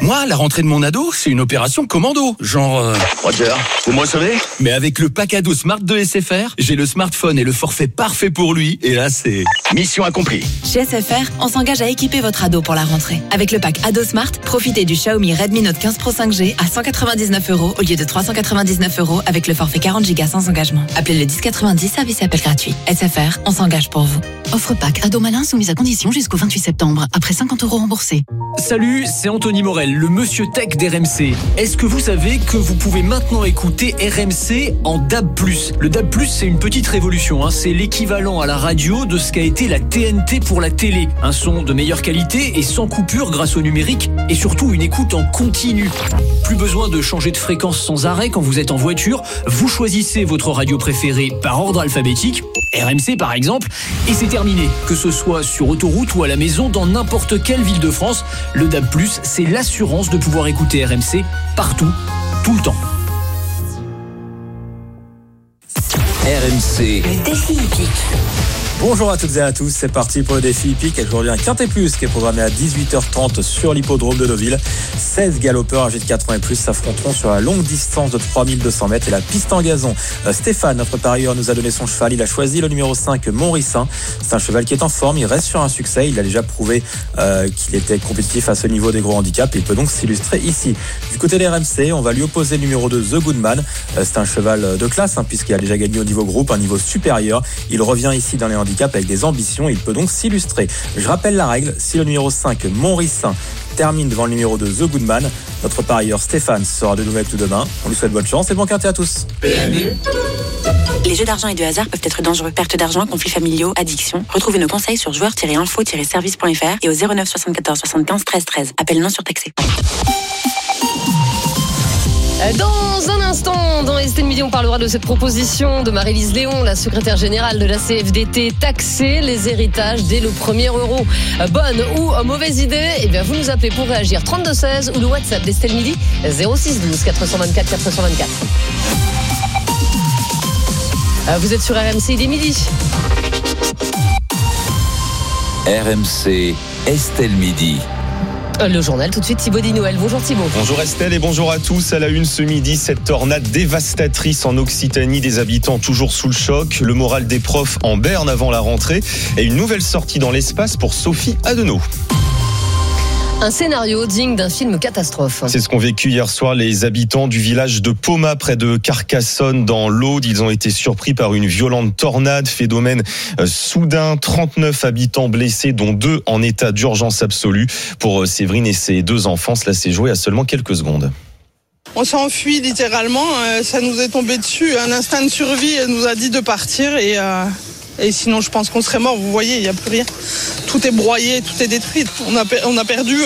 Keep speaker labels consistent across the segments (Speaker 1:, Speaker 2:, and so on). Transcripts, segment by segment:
Speaker 1: Moi, la rentrée de mon ado, c'est une opération commando. Genre...
Speaker 2: Roger, vous me recevez ?
Speaker 1: Mais avec le pack ado Smart de SFR, j'ai le smartphone et le forfait parfait pour lui. Et là, c'est...
Speaker 2: Mission accomplie.
Speaker 3: Chez SFR, on s'engage à équiper votre ado pour la rentrée. Avec le pack ado Smart, profitez du Xiaomi Redmi Note 15 Pro 5G à 199 € au lieu de 399 € avec le forfait 40 Go sans engagement. Appelez le 1090, service et appel gratuit. SFR, on s'engage pour vous.
Speaker 4: Offre pack ado malin soumise à condition jusqu'au 28 septembre. Après 50 € remboursés.
Speaker 5: Salut, c'est Anthony Morel, le monsieur tech d'RMC. Est-ce que vous savez que vous pouvez maintenant écouter RMC en DAB+. Le DAB+, c'est une petite révolution, c'est l'équivalent à la radio de ce qu'a été la TNT pour la télé. Un son de meilleure qualité et sans coupure grâce au numérique et surtout une écoute en continu. Plus besoin de changer de fréquence sans arrêt quand vous êtes en voiture. Vous choisissez votre radio préférée par ordre alphabétique, RMC par exemple, et c'est terminé. Que ce soit sur autoroute ou à la maison, dans n'importe quelle ville de France, le DAB+, c'est l'assurance de pouvoir écouter RMC partout, tout le temps.
Speaker 6: RMC.
Speaker 3: Le défi hippique.
Speaker 7: Bonjour à toutes et à tous, c'est parti pour le défi hippique. Aujourd'hui un Quintet Plus qui est programmé à 18h30 sur l'hippodrome de Deauville. 16 galopeurs âgés de 4 ans et plus s'affronteront sur la longue distance de 3200 mètres et la piste en gazon. Stéphane, notre parieur, nous a donné son cheval. Il a choisi le numéro 5, Monrissin. C'est un cheval qui est en forme, il reste sur un succès. Il a déjà prouvé qu'il était compétitif à ce niveau des gros handicaps. Il peut donc s'illustrer ici. Du côté des RMC, on va lui opposer le numéro 2, The Goodman. C'est un cheval de classe puisqu'il a déjà gagné au niveau groupe, un niveau supérieur. Il revient ici dans les handicaps avec des ambitions, il peut donc s'illustrer. Je rappelle la règle, si le numéro 5 Monrissin termine devant le numéro 2 The Goodman, notre parieur Stéphane sera de nouveau avec tout demain. On lui souhaite bonne chance et bon quintet à tous.
Speaker 3: Les jeux d'argent et de hasard peuvent être dangereux. Perte d'argent, conflits familiaux, addiction. Retrouvez nos conseils sur joueurs-info-service.fr et au 09 74 75 13 13. Appel non surtaxé.
Speaker 8: Dans un instant, dans Estelle Midi, on parlera de cette proposition de Marie-Lise Léon, la secrétaire générale de la CFDT, taxer les héritages dès le premier euro. Bonne ou mauvaise idée ? Eh bien, vous nous appelez pour réagir 3216 ou le WhatsApp d'Estelle Midi 06 12 424 424. Vous êtes sur RMC, il est midi.
Speaker 6: RMC, Estelle Midi.
Speaker 8: Le journal, tout de suite, Thibaut Noël. Bonjour Thibaut.
Speaker 9: Bonjour Estelle et bonjour à tous. À la une ce midi, cette tornade dévastatrice en Occitanie, des habitants toujours sous le choc, le moral des profs en berne avant la rentrée et une nouvelle sortie dans l'espace pour Sophie Adenau.
Speaker 8: Un scénario digne d'un film catastrophe.
Speaker 9: C'est ce qu'ont vécu hier soir les habitants du village de Poma, près de Carcassonne, dans l'Aude. Ils ont été surpris par une violente tornade, phénomène soudain. 39 habitants blessés, dont 2 en état d'urgence absolue. Pour Séverine et ses 2 enfants, cela s'est joué à seulement quelques secondes.
Speaker 10: On s'est enfui littéralement, ça nous est tombé dessus. Un instinct de survie nous a dit de partir et sinon je pense qu'on serait mort. Vous voyez, il n'y a plus rien. Tout est broyé, tout est détruit. On a perdu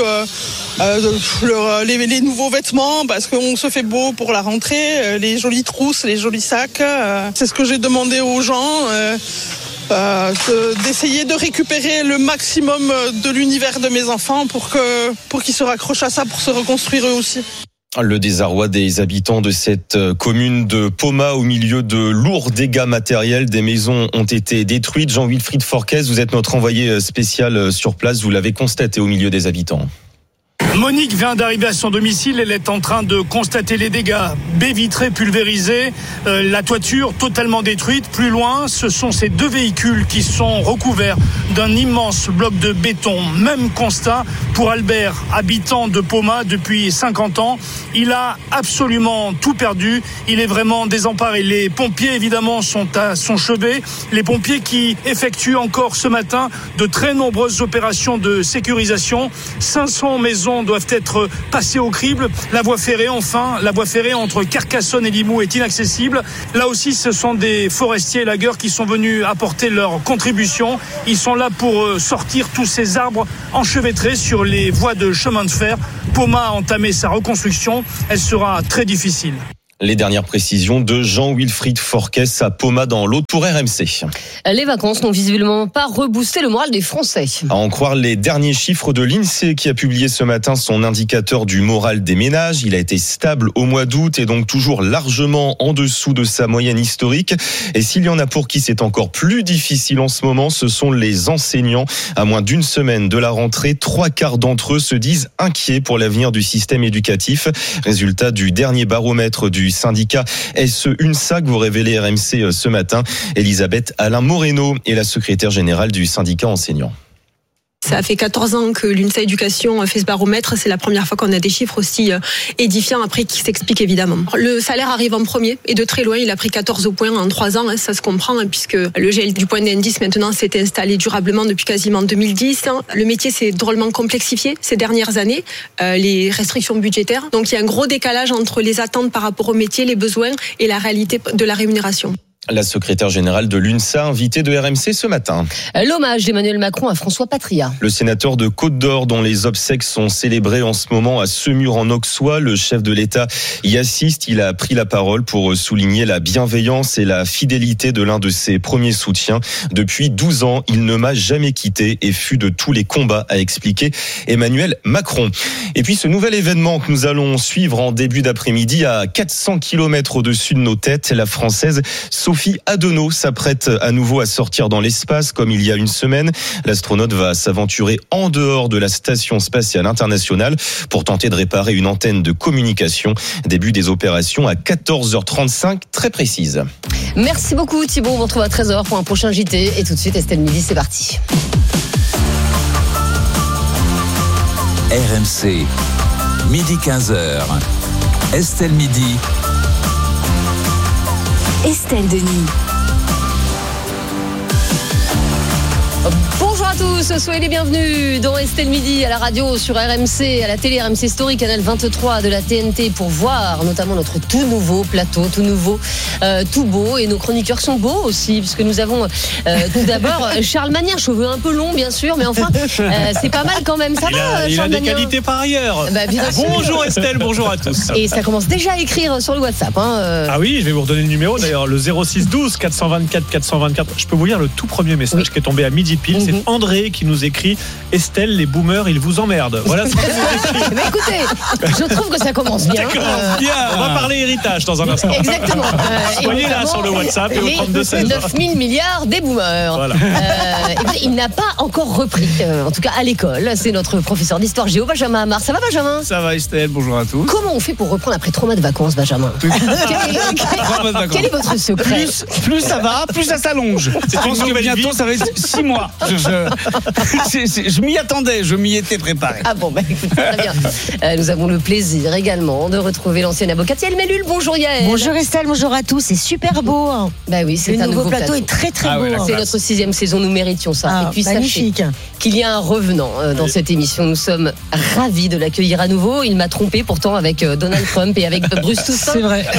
Speaker 10: les nouveaux vêtements parce qu'on se fait beau pour la rentrée, les jolies trousses, les jolis sacs. C'est ce que j'ai demandé aux gens. D'essayer de récupérer le maximum de l'univers de mes enfants pour qu'ils se raccrochent à ça, pour se reconstruire eux aussi.
Speaker 9: Le désarroi des habitants de cette commune de Poma au milieu de lourds dégâts matériels. Des maisons ont été détruites. Jean-Wilfried Forquez, vous êtes notre envoyé spécial sur place. Vous l'avez constaté au milieu des habitants.
Speaker 11: Monique vient d'arriver à son domicile, elle est en train de constater les dégâts. Baies vitrées pulvérisées, la toiture totalement détruite. Plus loin, ce sont ces 2 véhicules qui sont recouverts d'un immense bloc de béton. Même constat pour Albert, habitant de Poma depuis 50 ans. Il a absolument tout perdu, il est vraiment désemparé. Les pompiers évidemment sont à son chevet. Les pompiers qui effectuent encore ce matin de très nombreuses opérations de sécurisation. 500 maisons doivent être passées au crible. La voie ferrée, enfin, la voie ferrée entre Carcassonne et Limoux est inaccessible. Là aussi, ce sont des forestiers et lagueurs qui sont venus apporter leur contribution. Ils sont là pour sortir tous ces arbres enchevêtrés sur les voies de chemin de fer. Poma a entamé sa reconstruction. Elle sera très difficile.
Speaker 9: Les dernières précisions de Jean-Wilfried Forquès à Poma dans l'Aude pour RMC.
Speaker 8: Les vacances n'ont visiblement pas reboosté le moral des Français.
Speaker 9: À en croire les derniers chiffres de l'INSEE qui a publié ce matin son indicateur du moral des ménages. Il a été stable au mois d'août et donc toujours largement en dessous de sa moyenne historique. Et s'il y en a pour qui c'est encore plus difficile en ce moment, ce sont les enseignants. À moins d'une semaine de la rentrée, 3/4 d'entre eux se disent inquiets pour l'avenir du système éducatif. Résultat du dernier baromètre du syndicat SE-UNSA que vous révélez RMC ce matin. Elisabeth Alain Moreno est la secrétaire générale du syndicat enseignant.
Speaker 12: Ça fait 14 ans que l'UNSA Éducation fait ce baromètre. C'est la première fois qu'on a des chiffres aussi édifiants, après qui s'expliquent évidemment. Le salaire arrive en premier et de très loin. Il a pris 14 points en 3 ans. Ça se comprend puisque le gel du point d'indice maintenant s'est installé durablement depuis quasiment 2010. Le métier s'est drôlement complexifié ces dernières années. Les restrictions budgétaires. Donc il y a un gros décalage entre les attentes par rapport au métier, les besoins et la réalité de la rémunération.
Speaker 9: La secrétaire générale de l'UNSA, invitée de RMC ce matin.
Speaker 8: L'hommage d'Emmanuel Macron à François Patria.
Speaker 9: Le sénateur de Côte-d'Or, dont les obsèques sont célébrées en ce moment à Semur en Auxois, le chef de l'État y assiste. Il a pris la parole pour souligner la bienveillance et la fidélité de l'un de ses premiers soutiens. Depuis 12 ans, il ne m'a jamais quitté et fut de tous les combats, a expliqué Emmanuel Macron. Et puis ce nouvel événement que nous allons suivre en début d'après-midi à 400 km au-dessus de nos têtes, la Française Sophie Adenau s'apprête à nouveau à sortir dans l'espace comme il y a une semaine. L'astronaute va s'aventurer en dehors de la station spatiale internationale pour tenter de réparer une antenne de communication. Début des opérations à 14h35, très précise.
Speaker 8: Merci beaucoup Thibaut, on vous retrouve à 13h pour un prochain JT. Et tout de suite, Estelle Midi, c'est parti.
Speaker 6: RMC, midi 15h. Estelle Midi.
Speaker 4: Estelle Denis.
Speaker 8: Bonjour à tous, soyez les bienvenus dans Estelle Midi à la radio, sur RMC, à la télé RMC Story, canal 23 de la TNT pour voir notamment notre tout nouveau plateau, tout nouveau, tout beau, et nos chroniqueurs sont beaux aussi puisque nous avons tout d'abord Charles Magnin, cheveux un peu longs bien sûr, mais enfin c'est pas mal quand même, ça va
Speaker 13: il
Speaker 8: Charles
Speaker 13: a des
Speaker 8: Magnin
Speaker 13: qualités par ailleurs.
Speaker 8: Bonjour
Speaker 13: Estelle, bonjour à tous.
Speaker 8: Et ça commence déjà à écrire sur le WhatsApp
Speaker 13: Ah oui, je vais vous redonner le numéro d'ailleurs, le 06 12 424 424. Je peux vous lire le tout premier message qui est tombé à midi pile. C'est André qui nous écrit: Estelle, les boomers, ils vous emmerdent. Voilà ce qu'il nous écrit.
Speaker 8: Mais écoutez, je trouve que ça commence bien.
Speaker 13: Ça commence bien. On va parler héritage dans un instant.
Speaker 8: Exactement.
Speaker 13: Soyez là sur le WhatsApp et au 32-16.
Speaker 8: 9 000 milliards des boomers.
Speaker 13: Voilà.
Speaker 8: Il n'a pas encore repris, en tout cas à l'école. C'est notre professeur d'histoire géo, Benjamin Amar. Ça va, Benjamin?
Speaker 14: Ça va, Estelle, bonjour à tous.
Speaker 8: Comment on fait pour reprendre après 3 mois de vacances, Benjamin? Quel est votre secret?
Speaker 14: Plus ça va, plus ça s'allonge. Je pense que bientôt ça va être 6 mois. Je m'y attendais, je m'y étais préparé.
Speaker 8: Ah bon, écoute, très bien. Nous avons le plaisir également de retrouver l'ancienne avocate Yael Mellul. Bonjour Yael.
Speaker 15: Bonjour Estelle, bonjour à tous. C'est super beau.
Speaker 8: Bah oui, c'est
Speaker 15: le
Speaker 8: un
Speaker 15: nouveau plateau est très très beau.
Speaker 8: C'est notre 6e saison, nous méritions ça. Et puis
Speaker 15: magnifique.
Speaker 8: Sachez qu'il y a un revenant dans cette émission. Nous sommes ravis de l'accueillir à nouveau. Il m'a trompé pourtant avec Donald Trump et avec Bruce Toussaint.
Speaker 15: C'est vrai.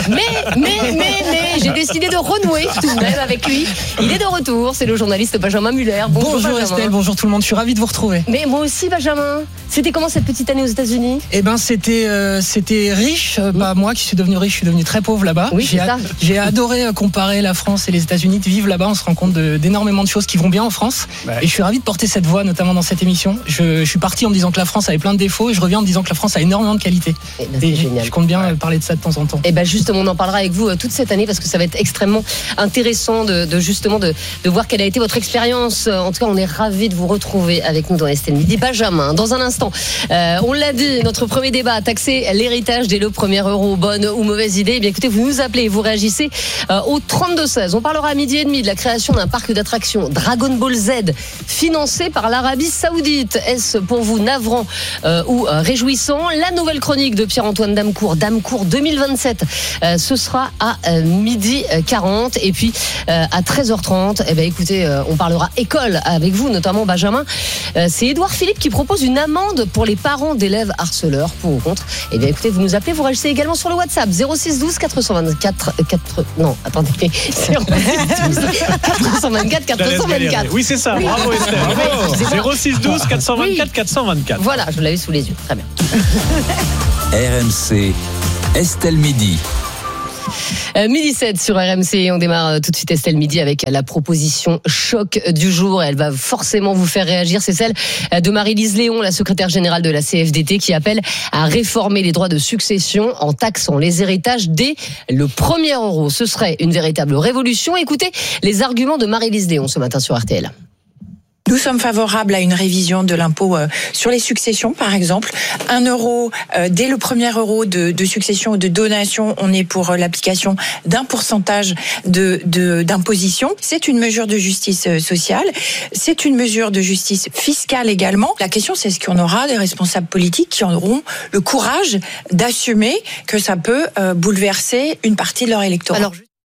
Speaker 8: Mais j'ai décidé de renouer tout de même avec lui. Il est de retour. C'est le journaliste Benjamin Muller.
Speaker 15: Bonjour Estelle, bonjour tout le monde. Je suis ravi de vous retrouver.
Speaker 8: Mais moi aussi, Benjamin. C'était comment cette petite année aux États-Unis?
Speaker 15: Eh ben, c'était riche. Bah, moi qui suis devenu riche, je suis devenu très pauvre là-bas.
Speaker 8: Oui,
Speaker 15: j'ai adoré comparer la France et les États-Unis. De vivre là-bas, on se rend compte d'énormément de choses qui vont bien en France. Ouais. Et je suis ravi de porter cette voix, notamment dans cette émission. Je suis parti en me disant que la France avait plein de défauts et je reviens en me disant que la France a énormément de qualités. Et je compte bien parler de ça de temps en temps.
Speaker 8: Et ben justement, on en parlera avec vous toute cette année parce que ça va être extrêmement intéressant de voir quelle a été votre expérience. En tout cas, on est ravis de vous retrouver avec nous dans Estelle Midi. Benjamin, dans un instant, on l'a dit, notre premier débat, taxer l'héritage dès le premier euro, bonne ou mauvaise idée. Eh bien écoutez, vous nous appelez, vous réagissez au 32-16. On parlera à 12h30 de la création d'un parc d'attractions Dragon Ball Z financé par l'Arabie Saoudite. Est-ce pour vous navrant ou réjouissant? La nouvelle chronique de Pierre-Antoine Damecourt 2027, ce sera à 12h40. Et puis à 13h30, eh bien écoutez, on parlera école avec vous, notamment Benjamin. C'est Édouard Philippe qui propose une amende pour les parents d'élèves harceleurs, pour ou contre. Eh bien écoutez, vous nous appelez, vous réagissez également sur le WhatsApp 06 12 424 424.
Speaker 13: Oui, c'est ça. Bravo Estelle. 06 12 424 424.
Speaker 8: Voilà, je l'avais sous les yeux. Très bien.
Speaker 6: RMC, Estelle Midi.
Speaker 8: Midi 7 sur RMC. On démarre tout de suite Estelle Midi avec la proposition choc du jour. Elle va forcément vous faire réagir. C'est celle de Marie-Lise Léon, la secrétaire générale de la CFDT, qui appelle à réformer les droits de succession en taxant les héritages dès le premier euro. Ce serait une véritable révolution. Écoutez les arguments de Marie-Lise Léon ce matin sur RTL.
Speaker 16: Nous sommes favorables à une révision de l'impôt sur les successions, par exemple. 1 euro, dès le premier euro de succession ou de donation, on est pour l'application d'un pourcentage d'imposition. C'est une mesure de justice sociale. C'est une mesure de justice fiscale également. La question, c'est est-ce qu'on aura des responsables politiques qui auront le courage d'assumer que ça peut bouleverser une partie de leur électorat.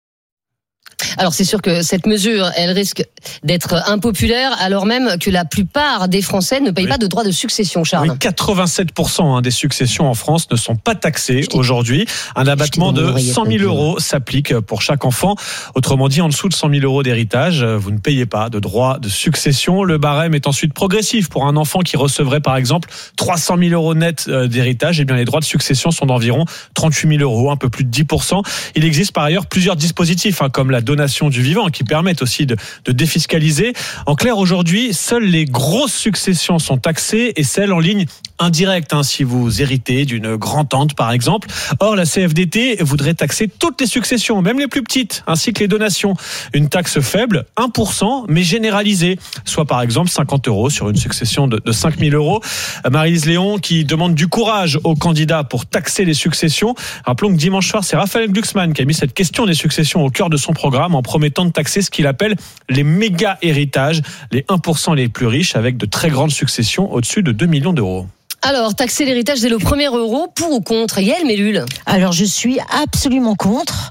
Speaker 8: Alors c'est sûr que cette mesure, elle risque d'être impopulaire, alors même que la plupart des Français ne payent pas de droits de succession, Charles.
Speaker 13: Oui, 87% des successions en France ne sont pas taxées aujourd'hui. Un abattement de 100 000 euros s'applique pour chaque enfant. Autrement dit, en dessous de 100 000 euros d'héritage, vous ne payez pas de droits de succession. Le barème est ensuite progressif. Pour un enfant qui recevrait par exemple 300 000 euros net d'héritage, eh bien les droits de succession sont d'environ 38 000 euros, un peu plus de 10%. Il existe par ailleurs plusieurs dispositifs, comme la donation du vivant, qui permettent aussi de défiscaliser. En clair, aujourd'hui, seules les grosses successions sont taxées et celles en ligne indirecte, si vous héritez d'une grand-tante par exemple. Or, la CFDT voudrait taxer toutes les successions, même les plus petites, ainsi que les donations. Une taxe faible, 1%, mais généralisée, soit par exemple 50 euros sur une succession de 5 000 euros. Marie-Lise Léon qui demande du courage aux candidats pour taxer les successions. Rappelons que dimanche soir, c'est Raphaël Glucksmann qui a mis cette question des successions au cœur de son programme en promettant de taxer ce qu'il appelle les méga héritages, les 1% les plus riches avec de très grandes successions au-dessus de 2 millions d'euros.
Speaker 8: Alors, taxer l'héritage dès le premier euro, pour ou contre? Yael Mellul?
Speaker 17: Alors, je suis absolument contre.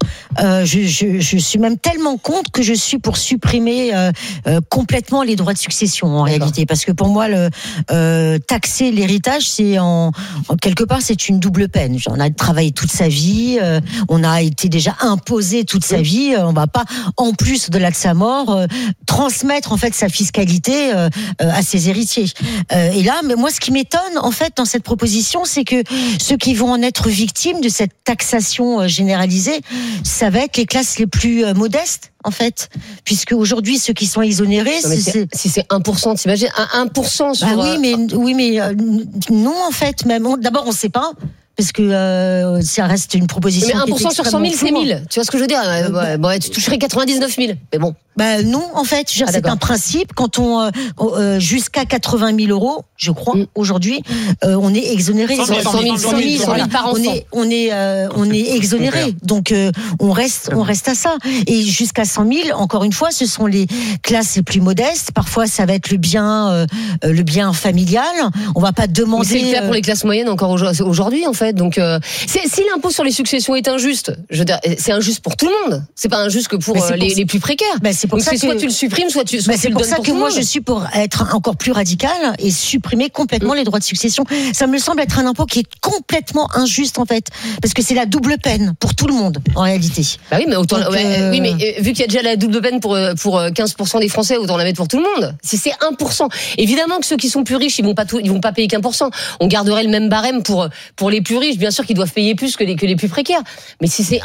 Speaker 17: Je suis même tellement contre que je suis pour supprimer complètement les droits de succession en réalité, parce que pour moi taxer l'héritage, c'est en quelque part c'est une double peine. On a travaillé toute sa vie, on a été déjà imposé toute sa vie, on va pas en plus de sa mort transmettre en fait sa fiscalité à ses héritiers. Et là, mais moi ce qui m'étonne en fait dans cette proposition, c'est que ceux qui vont en être victimes de cette taxation généralisée, ça va être les classes les plus modestes, en fait. Puisque aujourd'hui, ceux qui sont exonérés...
Speaker 8: Si c'est 1%, t'imagines 1% sur...
Speaker 17: Oui, mais non, en fait. D'abord, on ne sait pas. Parce que ça reste une proposition.
Speaker 8: Mais 1% sur 100 000, c'est 1000. Tu vois ce que je veux dire? Tu toucherais 99 000. Mais bon.
Speaker 17: Non, en fait, c'est un principe. Quand on jusqu'à 80 000 euros, je crois, aujourd'hui, on est exonéré.
Speaker 8: 100 000 par enfant.
Speaker 17: On est exonéré. Donc on reste à ça. Et jusqu'à 100 000, encore une fois, ce sont les classes les plus modestes. Parfois, ça va être le bien familial. On va pas demander.
Speaker 8: Mais c'est le cas pour les classes moyennes encore aujourd'hui, en fait. Donc, si l'impôt sur les successions est injuste, je veux dire, c'est injuste pour tout le monde. C'est pas injuste que pour les plus précaires.
Speaker 17: C'est pour ça que
Speaker 8: soit tu le supprimes, soit tu le
Speaker 17: c'est pour ça que moi je suis pour être encore plus radical et supprimer complètement les droits de succession. Ça me semble être un impôt qui est complètement injuste en fait, parce que c'est la double peine pour tout le monde en réalité.
Speaker 8: Bah oui, mais autant. Oui, mais vu qu'il y a déjà la double peine pour 15% des Français, autant la mettre pour tout le monde. Si c'est 1%, évidemment que ceux qui sont plus riches, ils vont pas payer qu'1%. On garderait le même barème pour les plus riches, bien sûr qu'ils doivent payer plus que les plus précaires. Mais si c'est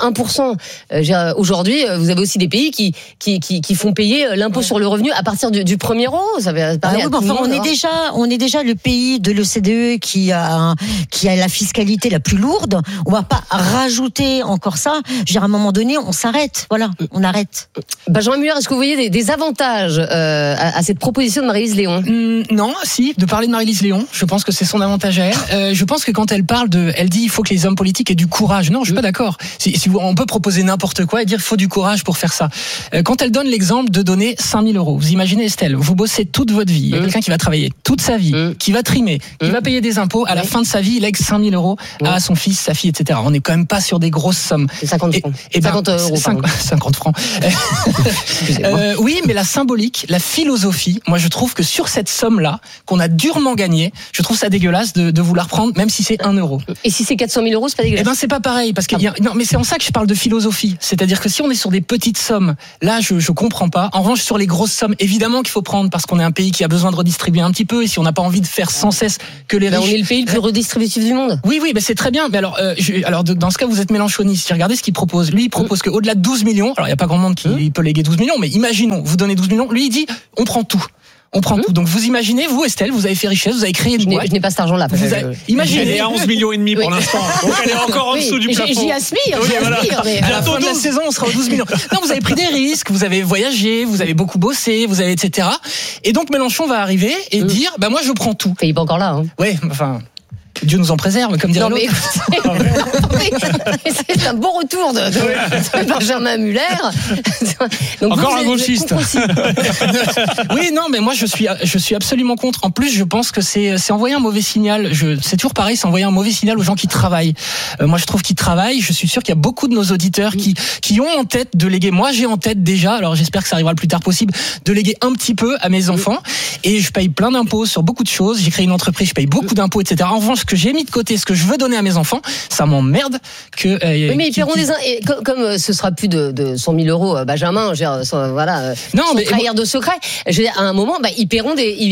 Speaker 8: 1%, aujourd'hui, vous avez aussi des pays qui font payer l'impôt sur le revenu à partir du premier euro. Ça va parler à tout le monde.
Speaker 17: On est déjà le pays de l'OCDE qui a la fiscalité la plus lourde. On va pas rajouter encore ça. Je veux dire, à un moment donné, on s'arrête. Voilà, on arrête.
Speaker 8: Benjamin Muller, est-ce que vous voyez des avantages à cette proposition de Marie-Lise Léon?
Speaker 15: Non, si, de parler de Marie-Lise Léon. Je pense que c'est son avantage à elle. Je pense que quand elle parle elle dit il faut que les hommes politiques aient du courage. Non, je suis pas d'accord. On peut proposer n'importe quoi et dire il faut du courage pour faire ça. Quand elle donne l'exemple de donner 5 000 euros, vous imaginez Estelle, vous bossez toute votre vie, il y a quelqu'un qui va travailler toute sa vie, qui va trimer, qui va payer des impôts, à la fin de sa vie, il lègue 5 000 euros à son fils, sa fille, etc. On n'est quand même pas sur des grosses sommes.
Speaker 8: 50 francs. 50 euros.
Speaker 15: 50 francs. Oui, mais la symbolique, la philosophie, moi je trouve que sur cette somme-là, qu'on a durement gagnée, je trouve ça dégueulasse de vouloir prendre, même si c'est 1 euro.
Speaker 8: Et si c'est 400 000 euros, c'est pas dégueulasse.
Speaker 15: Eh ben, c'est pas pareil, parce que non, mais c'est en ça que je parle de philosophie. C'est-à-dire que si on est sur des petites sommes, là, je comprends pas. En revanche, sur les grosses sommes, évidemment qu'il faut prendre, parce qu'on est un pays qui a besoin de redistribuer un petit peu, et si on n'a pas envie de faire sans cesse que les riches.
Speaker 8: On est le pays le plus redistributif du monde.
Speaker 15: Oui, ben c'est très bien. Mais alors, dans ce cas, vous êtes mélanchoniste. J'ai regardé ce qu'il propose. Lui, il propose qu'au-delà de 12 millions, alors il y a pas grand monde qui peut léguer 12 millions, mais imaginons, vous donnez 12 millions. Lui, il dit, on prend tout. On prend tout. Donc vous imaginez, vous Estelle, vous avez fait richesse, vous avez créé une boîte.
Speaker 8: Je n'ai pas cet argent-là.
Speaker 15: Imaginez.
Speaker 13: Elle est à 11 millions et demi pour l'instant. Donc elle est encore en dessous du plafond.
Speaker 8: J'y aspire.
Speaker 15: Mais à la fin de la saison, on sera aux 12 millions. Non, vous avez pris des risques, vous avez voyagé, vous avez beaucoup bossé, vous avez etc. Et donc Mélenchon va arriver et dire, bah moi je prends tout.
Speaker 8: Il est pas encore là. Hein.
Speaker 15: Ouais, enfin. Dieu nous en préserve, comme dirait l'autre.
Speaker 8: C'est un bon retour de Benjamin Muller.
Speaker 14: Donc encore un gauchiste.
Speaker 15: Oui, non, mais moi je suis absolument contre. En plus, je pense que c'est envoyer un mauvais signal. C'est toujours pareil, c'est envoyer un mauvais signal aux gens qui travaillent. Moi, je trouve qu'ils travaillent. Je suis sûr qu'il y a beaucoup de nos auditeurs qui ont en tête de léguer. Moi, j'ai en tête déjà. Alors, j'espère que ça arrivera le plus tard possible, de léguer un petit peu à mes enfants. Et je paye plein d'impôts sur beaucoup de choses. J'ai créé une entreprise, je paye beaucoup d'impôts, etc. En revanche, ce que j'ai mis de côté, ce que je veux donner à mes enfants, ça m'emmerde que.
Speaker 8: Oui, mais ils paieront comme ce sera plus de 100 000 euros, Benjamin, voilà.
Speaker 15: Non,
Speaker 8: mais trahir de secret. À un moment, ils paieront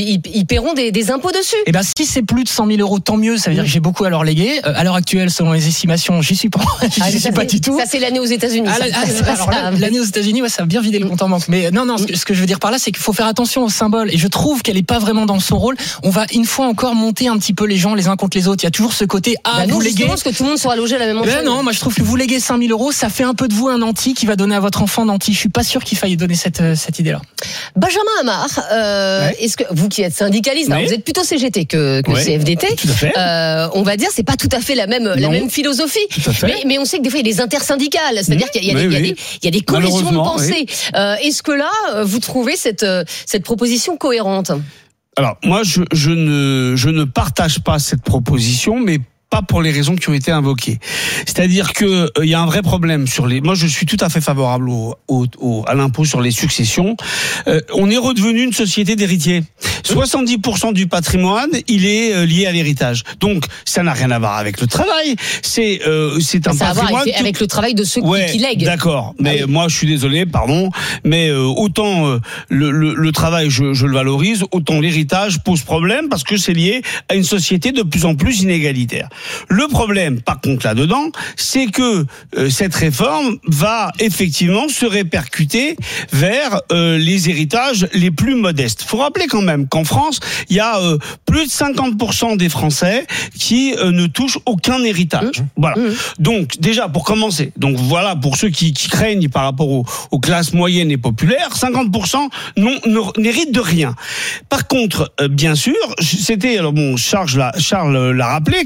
Speaker 8: des impôts dessus.
Speaker 15: Et si c'est plus de 100 000 euros, tant mieux. Ça veut dire que j'ai beaucoup à leur léguer. À l'heure actuelle, selon les estimations, j'y suis pas du tout.
Speaker 8: Ça, c'est l'année aux États-Unis.
Speaker 15: L'année aux États-Unis, ça a bien vidé le compte en banque. Mais non, ce que je veux dire par là, c'est qu'il faut faire attention au symbole. Et je trouve qu'elle est pas vraiment dans son rôle. On va une fois encore monter un petit peu les gens les uns contre les autres. Il y a toujours ce côté vous léguez.
Speaker 8: Parce que tout le monde sera logé à la même enseigne.
Speaker 15: Non, moi je trouve que vous léguez 5 000 euros, ça fait un peu de vous un nanti qui va donner à votre enfant nanti. Je suis pas sûr qu'il faille donner cette idée-là.
Speaker 8: Benjamin Amar, est-ce que vous qui êtes syndicaliste, alors vous êtes plutôt CGT que CFDT,
Speaker 14: tout à fait.
Speaker 8: On va dire c'est pas tout à fait la même philosophie. Mais on sait que des fois il y a des intersyndicales, c'est-à-dire qu'il y a des collisions de pensée. Est-ce que là vous trouvez cette proposition cohérente?
Speaker 14: Alors moi je ne partage pas cette proposition, mais pas pour les raisons qui ont été invoquées. C'est-à-dire que il y a un vrai problème sur les. Moi, je suis tout à fait favorable à l'impôt sur les successions. On est redevenu une société d'héritiers. 70% du patrimoine, il est lié à l'héritage. Donc, ça n'a rien à voir avec le travail. C'est un patrimoine.
Speaker 8: Avec le travail de ceux qui lèguent.
Speaker 14: D'accord. Mais moi, je suis désolé, pardon. Mais autant le travail, je le valorise, autant l'héritage pose problème parce que c'est lié à une société de plus en plus inégalitaire. Le problème, par contre, là-dedans, c'est que cette réforme va effectivement se répercuter vers les héritages les plus modestes. Il faut rappeler quand même qu'en France, il y a plus de 50% des Français qui ne touchent aucun héritage. Voilà. Donc, déjà, pour commencer, donc voilà, pour ceux qui craignent par rapport aux classes moyennes et populaires, 50% n'héritent de rien. Par contre, bien sûr, c'était, alors bon, Charles l'a rappelé,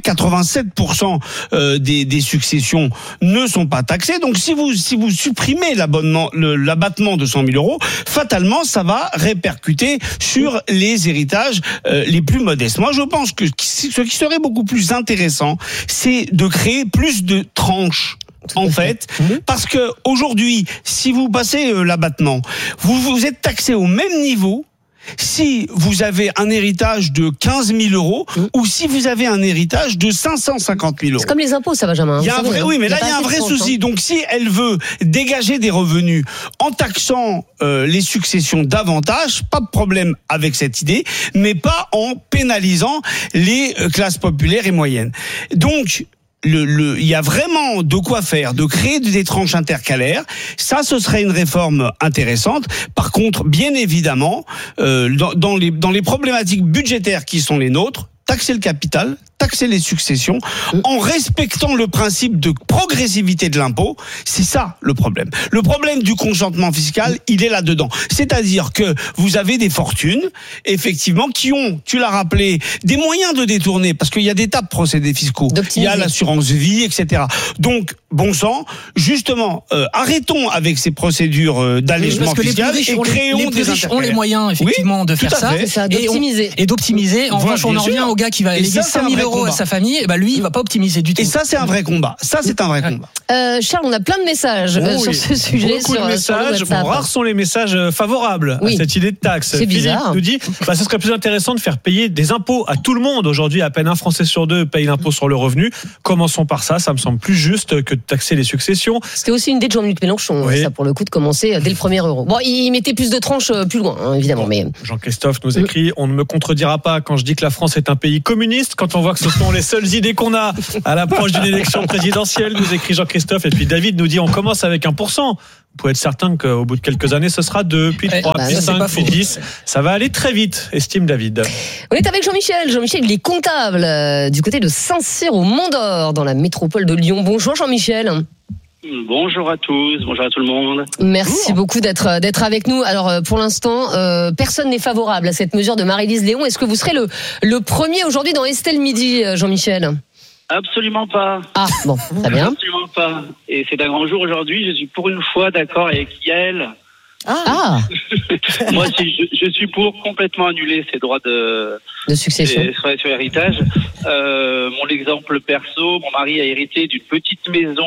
Speaker 14: 87% des successions ne sont pas taxées. Donc si vous supprimez l'abattement de 100 000 euros, fatalement ça va répercuter sur les héritages les plus modestes. Moi je pense que ce qui serait beaucoup plus intéressant, c'est de créer plus de tranches. En fait, parce que aujourd'hui, si vous passez l'abattement, vous êtes taxé au même niveau si vous avez un héritage de 15 000 euros ou si vous avez un héritage de 550 000 euros.
Speaker 8: C'est comme les impôts, ça, Benjamin.
Speaker 14: Il y a un vrai, oui, mais là, il y a un vrai souci. Donc, si elle veut dégager des revenus en taxant les successions davantage, pas de problème avec cette idée, mais pas en pénalisant les classes populaires et moyennes. Donc, il y a vraiment de quoi faire, de créer des tranches intercalaires. Ça, ce serait une réforme intéressante. Par contre, bien évidemment, dans les problématiques budgétaires qui sont les nôtres, taxer le capital, taxer les successions, en respectant le principe de progressivité de l'impôt, c'est ça le problème. Le problème du consentement fiscal, il est là-dedans. C'est-à-dire que vous avez des fortunes, effectivement, qui ont, tu l'as rappelé, des moyens de détourner, parce qu'il y a des tas de procédés fiscaux. Il y a l'assurance vie, etc. Donc, bon sang, justement, arrêtons avec ces procédures d'allègement fiscal et créons des
Speaker 15: riches ont les moyens, effectivement, de faire ça. Et d'optimiser. En revanche, on en revient au gars qui va léguer 5 000 euros à sa famille, et lui, il va pas optimiser du tout.
Speaker 14: Et ça, c'est un vrai combat.
Speaker 8: Charles, on a plein de messages sur ce sujet.
Speaker 13: Beaucoup de messages. Rares sont les messages favorables à cette idée de taxe.
Speaker 8: C'est bizarre.
Speaker 13: Philippe nous dit, ce serait plus intéressant de faire payer des impôts à tout le monde. Aujourd'hui, à peine un Français sur deux paye l'impôt sur le revenu. Commençons par ça. Ça me semble plus juste que de taxer les successions.
Speaker 8: C'était aussi une idée de Jean-Luc Mélenchon, ça, pour le coup, de commencer dès le premier euro. Bon, il mettait plus de tranches plus loin, évidemment. Mais
Speaker 13: Jean-Christophe nous écrit, on ne me contredira pas quand je dis que la France est un pays communiste, quand on voit que ce sont les seules idées qu'on a à l'approche d'une élection présidentielle, nous écrit Jean-Christophe. Et puis David nous dit, on commence avec 1%. Vous pouvez être certain qu'au bout de quelques années, ce sera 2, puis 3, puis 5, puis 10. Ça va aller très vite, estime David.
Speaker 8: On est avec Jean-Michel. Jean-Michel, il est comptable du côté de Saint-Cyr au Mont-d'Or, dans la métropole de Lyon. Bonjour Jean-Michel.
Speaker 18: Bonjour à tous, bonjour à tout le monde.
Speaker 8: Merci beaucoup d'être avec nous. Alors pour l'instant, personne n'est favorable à cette mesure de Marie-Lise Léon. Est-ce que vous serez le premier aujourd'hui dans Estelle Midi, Jean-Michel ?
Speaker 18: Absolument pas.
Speaker 8: Ah bon, très bien.
Speaker 18: Absolument pas. Et c'est un grand jour aujourd'hui. Je suis pour une fois d'accord avec Yael.
Speaker 8: Ah.
Speaker 18: Moi, je suis pour complètement annuler ces droits de
Speaker 8: succession
Speaker 18: sur héritage. Mon exemple perso, mon mari a hérité d'une petite maison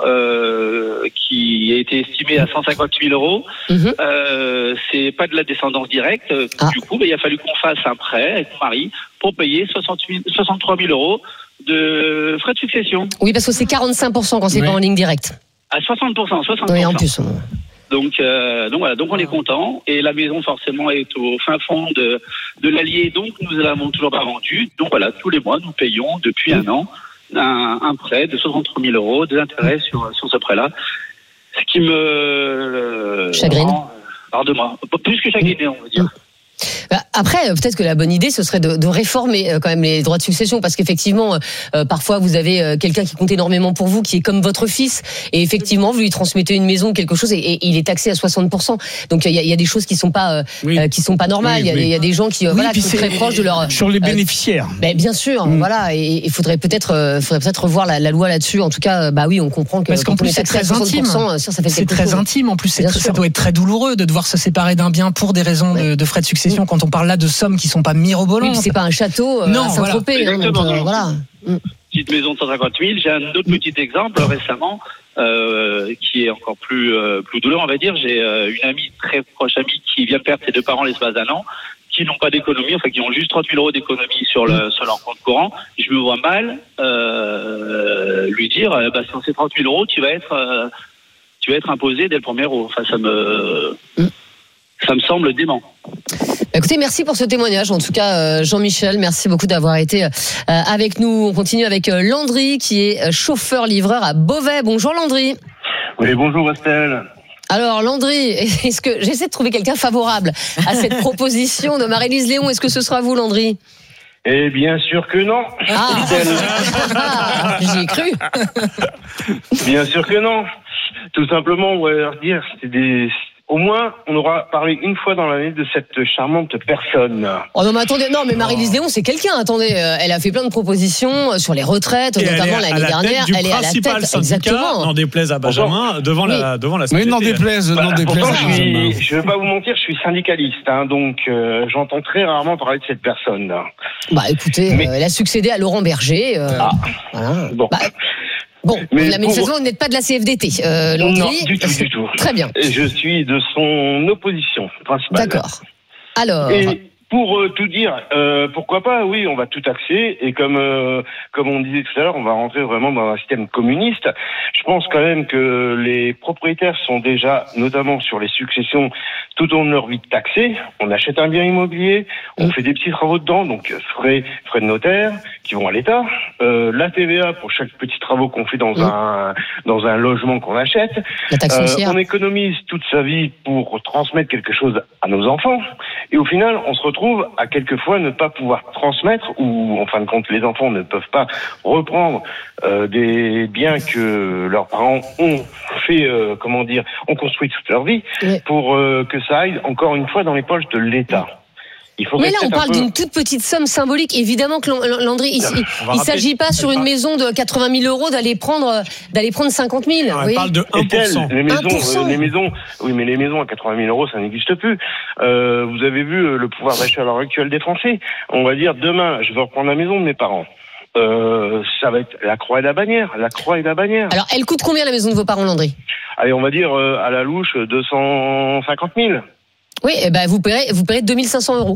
Speaker 18: qui a été estimée à 150 000 euros. C'est pas de la descendance directe. Du coup, il a fallu qu'on fasse un prêt avec mon mari pour payer 63 000 euros de frais de succession.
Speaker 8: Oui, parce que c'est 45% quand c'est pas en ligne directe.
Speaker 18: À 60%.
Speaker 8: Oui, en plus.
Speaker 18: Donc voilà, donc on est content. Et la maison forcément est au fin fond de l'Allier, donc nous ne l'avons toujours pas vendue. Donc voilà, tous les mois nous payons depuis un an un prêt de 63 000 euros, des intérêts sur ce prêt-là. Ce qui me
Speaker 8: chagrine.
Speaker 18: Pardon, plus que chagriné, on va dire.
Speaker 8: Après, peut-être que la bonne idée, ce serait de réformer quand même les droits de succession, parce qu'effectivement, parfois vous avez quelqu'un qui compte énormément pour vous, qui est comme votre fils, et effectivement, vous lui transmettez une maison ou quelque chose, et il est taxé à 60%. Donc il y a des choses qui sont pas normales. Il y a des gens qui qui sont très proches de leur
Speaker 14: sur les bénéficiaires.
Speaker 8: Bien sûr, voilà, et il faudrait peut-être revoir la loi là-dessus. En tout cas, on comprend que
Speaker 15: parce qu'en plus c'est très intime.
Speaker 8: Ça fait
Speaker 15: c'est très intime. En plus, ça doit être très douloureux de devoir se séparer d'un bien pour des raisons de frais de succession. Quand on parle là de sommes qui sont pas mirobolantes.
Speaker 8: C'est pas un château à Saint-Tropez.
Speaker 18: Voilà. Petite maison de 150 000. J'ai un autre petit exemple récemment qui est encore plus douloureux, on va dire. J'ai une amie, très proche amie, qui vient perdre ses deux parents l'espace d'un an, qui n'ont pas d'économie, qui ont juste 30 000 euros d'économie sur leur compte courant. Je me vois mal lui dire, sur ces 30 000 euros, tu vas être imposé dès le premier euro. Ça me semble dément.
Speaker 8: Écoutez, merci pour ce témoignage. En tout cas, Jean-Michel, merci beaucoup d'avoir été avec nous. On continue avec Landry, qui est chauffeur-livreur à Beauvais. Bonjour Landry.
Speaker 19: Oui, bonjour Estelle.
Speaker 8: Alors Landry, est-ce que j'essaie de trouver quelqu'un favorable à cette proposition de Marie-Lise Léon? Est-ce que ce sera vous, Landry?
Speaker 19: Eh bien sûr que non.
Speaker 8: J'y ai cru.
Speaker 19: Bien sûr que non. Tout simplement, on va leur dire, au moins, on aura parlé une fois dans l'année de cette charmante personne.
Speaker 8: Oh non, mais attendez, Marie-Lise Léon, c'est quelqu'un, attendez. Elle a fait plein de propositions sur les retraites, notamment l'année dernière.
Speaker 13: Elle est à la tête du principal syndicat, n'en déplaise à Benjamin, devant la société.
Speaker 14: Mais n'en déplaise à Benjamin.
Speaker 19: Je ne vais pas vous mentir, je suis syndicaliste, donc j'entends très rarement parler de cette personne.
Speaker 8: Écoutez, elle a succédé à Laurent Berger. Voilà. Bon, la manifestation, vous n'êtes pas de la CFDT, Landry.
Speaker 19: Non, du tout.
Speaker 8: Très bien.
Speaker 19: Je suis de son opposition principale.
Speaker 8: D'accord. Alors.
Speaker 19: Et pour tout dire, pourquoi pas, oui, on va tout taxer, et comme on disait tout à l'heure, on va rentrer vraiment dans un système communiste. Je pense quand même que les propriétaires sont déjà, notamment sur les successions, tout au long de leur vie taxés. On achète un bien immobilier, on fait des petits travaux dedans, donc frais de notaire qui vont à l'État, la TVA pour chaque petit travaux qu'on fait dans un logement qu'on achète.
Speaker 8: La taxe foncière.
Speaker 19: On économise toute sa vie pour transmettre quelque chose à nos enfants, et au final, on se retrouve à quelquefois ne pas pouvoir transmettre, ou en fin de compte, les enfants ne peuvent pas reprendre des biens que leurs parents ont fait, ont construit toute leur vie, pour que ça aille encore une fois dans les poches de l'État.
Speaker 8: Mais là, on parle d'une toute petite somme symbolique. Évidemment que Landry, il s'agit pas sur une maison de 80 000 euros d'aller prendre 50 000.
Speaker 13: On parle de 1%.
Speaker 19: Les maisons à 80 000 euros, ça n'existe plus. Vous avez vu le pouvoir d'achat à l'heure actuelle des Français. On va dire, demain, je vais reprendre la maison de mes parents. Ça va être la croix et la bannière.
Speaker 8: Alors, elle coûte combien la maison de vos parents, Landry ?
Speaker 19: Allez, on va dire à la louche 250 000.
Speaker 8: Oui, vous paierez 2 500 euros.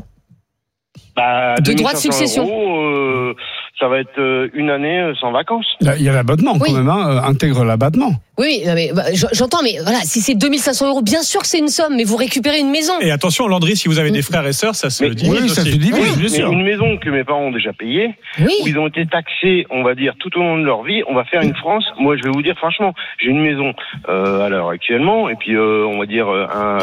Speaker 19: De
Speaker 8: droits de succession.
Speaker 19: Euros, ça va être une année sans vacances.
Speaker 14: Il y a l'abattement quand même, intègre l'abattement.
Speaker 8: Oui, mais j'entends, mais voilà, si c'est 2 500 euros, bien sûr que c'est une somme, mais vous récupérez une maison.
Speaker 13: Et attention, Landry, si vous avez des frères et sœurs, ça se divise aussi.
Speaker 14: Ça se divise, bien sûr.
Speaker 19: Une maison que mes parents ont déjà payée, où ils ont été taxés, on va dire, tout au long de leur vie, on va faire une France. Moi, je vais vous dire, franchement, j'ai une maison à l'heure actuellement, et puis on va dire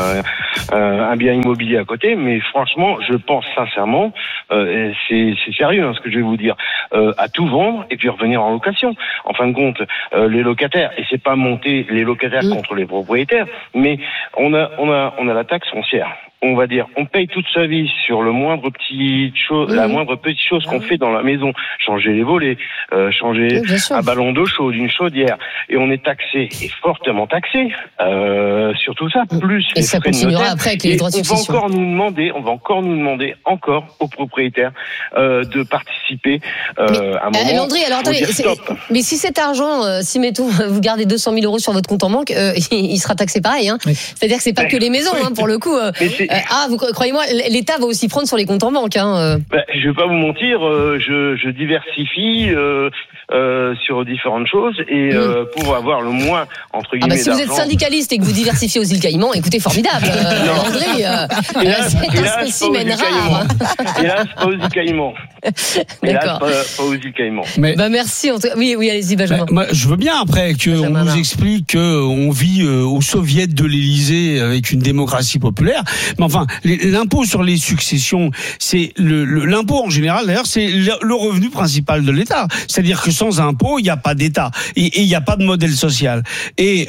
Speaker 19: un bien immobilier à côté, mais franchement, je pense sincèrement, c'est sérieux ce que je vais vous dire, à tout vendre et puis revenir en location. En fin de compte, les locataires, et c'est pas monter les locataires contre les propriétaires, mais on a la taxe foncière. On va dire, on paye toute sa vie sur le moindre petite chose, la moindre petite chose qu'on fait dans la maison, changer les volets, changer un ballon d'eau chaude, une chaudière, et on est taxé, et fortement taxé sur tout ça, plus
Speaker 8: et
Speaker 19: les
Speaker 8: ça
Speaker 19: frais de
Speaker 8: continuera
Speaker 19: notaire.
Speaker 8: après avec les droits de succession.
Speaker 19: On va encore nous demander aux propriétaires de participer à un moment.
Speaker 8: Landry, alors attendez, mais si cet argent, si mettons vous gardez 200 000 euros sur votre compte en banque, il sera taxé pareil. C'est-à-dire que c'est pas que les maisons, pour le coup. Vous croyez-moi, l'État va aussi prendre sur les comptes en banque.
Speaker 19: Je vais pas vous mentir, je diversifie sur différentes choses et pour avoir le moins entre guillemets
Speaker 8: si vous êtes syndicaliste et que vous diversifiez aux îles Caïmans, écoutez, formidable. Landry, c'est un spécimen rare.
Speaker 19: Hélas, pas aux îles Caïmans.
Speaker 8: D'accord.
Speaker 19: Pas aux îles Caïmans.
Speaker 8: Merci. Oui, allez-y, Benjamin.
Speaker 14: Moi, je veux bien après qu'on nous explique qu'on vit au soviet de l'Élysée avec une démocratie populaire. Mais enfin, l'impôt sur les successions, c'est l'impôt en général. D'ailleurs, c'est le revenu principal de l'État. C'est-à-dire que sans impôt, il n'y a pas d'État et il n'y a pas de modèle social. Et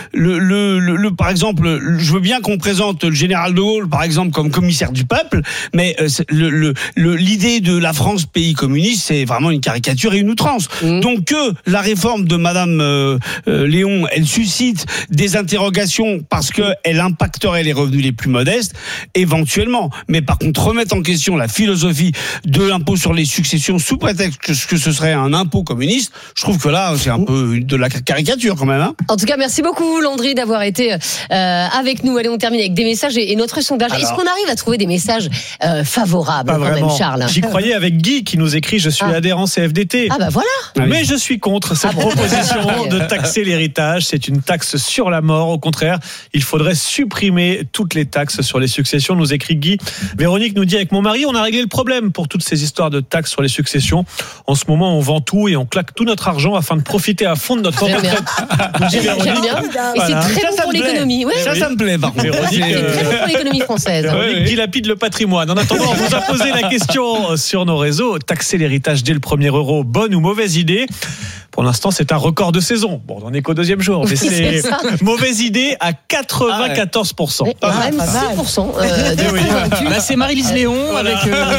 Speaker 14: par exemple, je veux bien qu'on présente le général de Gaulle, par exemple, comme commissaire du peuple, mais l'idée de la France pays communiste, c'est vraiment une caricature et une outrance. Donc que la réforme de Madame Léon, elle suscite des interrogations parce que elle impacterait les revenus les plus modestes, éventuellement. Mais par contre, remettre en question la philosophie de l'impôt sur les successions sous prétexte que ce serait un impôt communiste, je trouve que là, c'est un peu de la caricature quand même.
Speaker 8: En tout cas, merci beaucoup Landry d'avoir été avec nous. Allez, on termine avec des messages et notre sondage. Est-ce qu'on arrive à trouver des messages favorables quand même, Charles?
Speaker 13: J'y croyais avec Guy qui nous écrit « Je suis adhérent CFDT ».
Speaker 8: Voilà.
Speaker 13: Mais je suis contre cette proposition de taxer l'héritage. C'est une taxe sur la mort. Au contraire, il faudrait supprimer toutes les taxes sur les successions, nous écrit Guy. Véronique nous dit, avec mon mari, on a réglé le problème pour toutes ces histoires de taxes sur les successions. En ce moment, on vend tout et on claque tout notre argent afin de profiter à fond de notre retraite.
Speaker 8: J'aime bien. Et c'est très bon pour l'économie.
Speaker 14: Ça me plaît, par contre.
Speaker 8: C'est très bon pour l'économie française.
Speaker 13: Véronique dilapide le patrimoine. En attendant, on vous a posé la question sur nos réseaux. Taxer l'héritage dès le premier euro, bonne ou mauvaise idée? Pour l'instant, c'est un record de saison. Bon, on n'est qu'au deuxième jour, mais c'est mauvaise idée à 94%.
Speaker 8: Même 6%.
Speaker 15: Là, c'est Marie-Lise Léon avec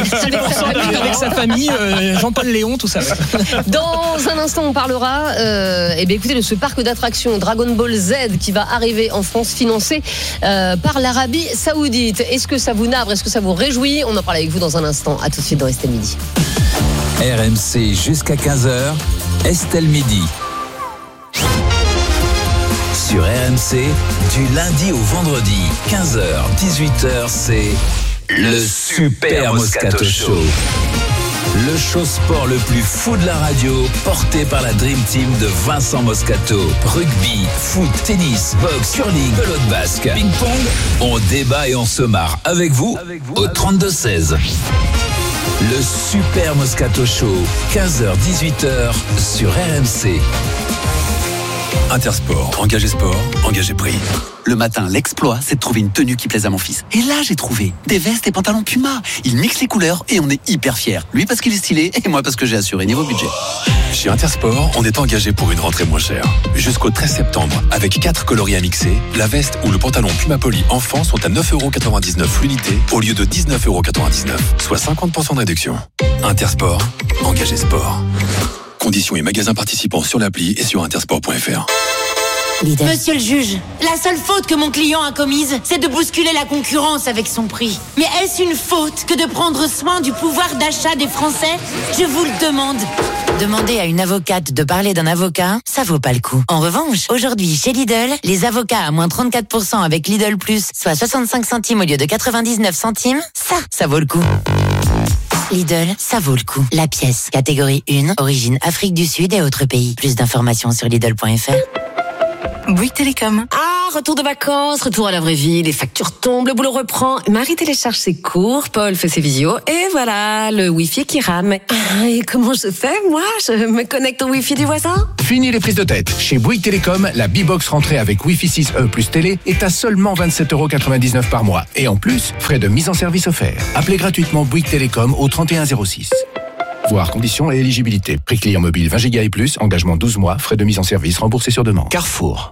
Speaker 15: sa famille, Jean-Paul Léon, tout ça.
Speaker 8: Dans un instant, on parlera écoutez, de ce parc d'attractions Dragon Ball Z qui va arriver en France, financé par l'Arabie Saoudite. Est-ce que ça vous navre? Est-ce que ça vous réjouit? On en parle avec vous dans un instant. À tout de suite dans Estelle Midi.
Speaker 6: RMC jusqu'à 15h, Estelle Midi. Sur RMC, du lundi au vendredi, 15h, 18h, c'est le Super Moscato Show. Le show sport le plus fou de la radio, porté par la Dream Team de Vincent Moscato. Rugby, foot, tennis, boxe, curling, pelote basque, ping-pong. On débat et on se marre avec vous au 32-16. Le Super Moscato Show, 15h-18h sur RMC.
Speaker 20: Intersport, engagé sport, engagé prix.
Speaker 21: Le matin, l'exploit, c'est de trouver une tenue qui plaise à mon fils. Et là, j'ai trouvé des vestes et pantalons Puma. Il mixe les couleurs et on est hyper fiers. Lui parce qu'il est stylé et moi parce que j'ai assuré niveau budget.
Speaker 20: Chez Intersport, on est engagé pour une rentrée moins chère. Jusqu'au 13 septembre, avec 4 coloris à mixer, la veste ou le pantalon Puma Poly enfant sont à 9,99€ l'unité au lieu de 19,99€, soit 50% de réduction. Intersport, engagé sport. Conditions et magasins participants sur l'appli et sur intersport.fr.
Speaker 22: Monsieur le juge, la seule faute que mon client a commise, c'est de bousculer la concurrence avec son prix. Mais est-ce une faute que de prendre soin du pouvoir d'achat des Français? Je vous le demande.
Speaker 23: Demander à une avocate de parler d'un avocat, ça vaut pas le coup. En revanche, aujourd'hui, chez Lidl, les avocats à moins 34% avec Lidl Plus, soit 65 centimes au lieu de 99 centimes, ça vaut le coup. Lidl, ça vaut le coup. La pièce, catégorie 1, origine Afrique du Sud et autres pays. Plus d'informations sur Lidl.fr.
Speaker 3: Bouygues Télécom.
Speaker 8: Ah, retour de vacances, retour à la vraie vie, les factures tombent, le boulot reprend. Marie télécharge ses cours, Paul fait ses visios, et voilà, le Wi-Fi qui rame. Et comment je fais, moi? Je me connecte au Wi-Fi du voisin?
Speaker 24: Fini les prises de tête. Chez Bouygues Télécom, la B-Box rentrée avec Wi-Fi 6E plus télé est à seulement 27,99€ par mois. Et en plus, frais de mise en service offerts. Appelez gratuitement Bouygues Télécom au 3106. Voir conditions et éligibilité. Prix client mobile 20 Go et plus, engagement 12 mois, frais de mise en service remboursés sur demande. Carrefour.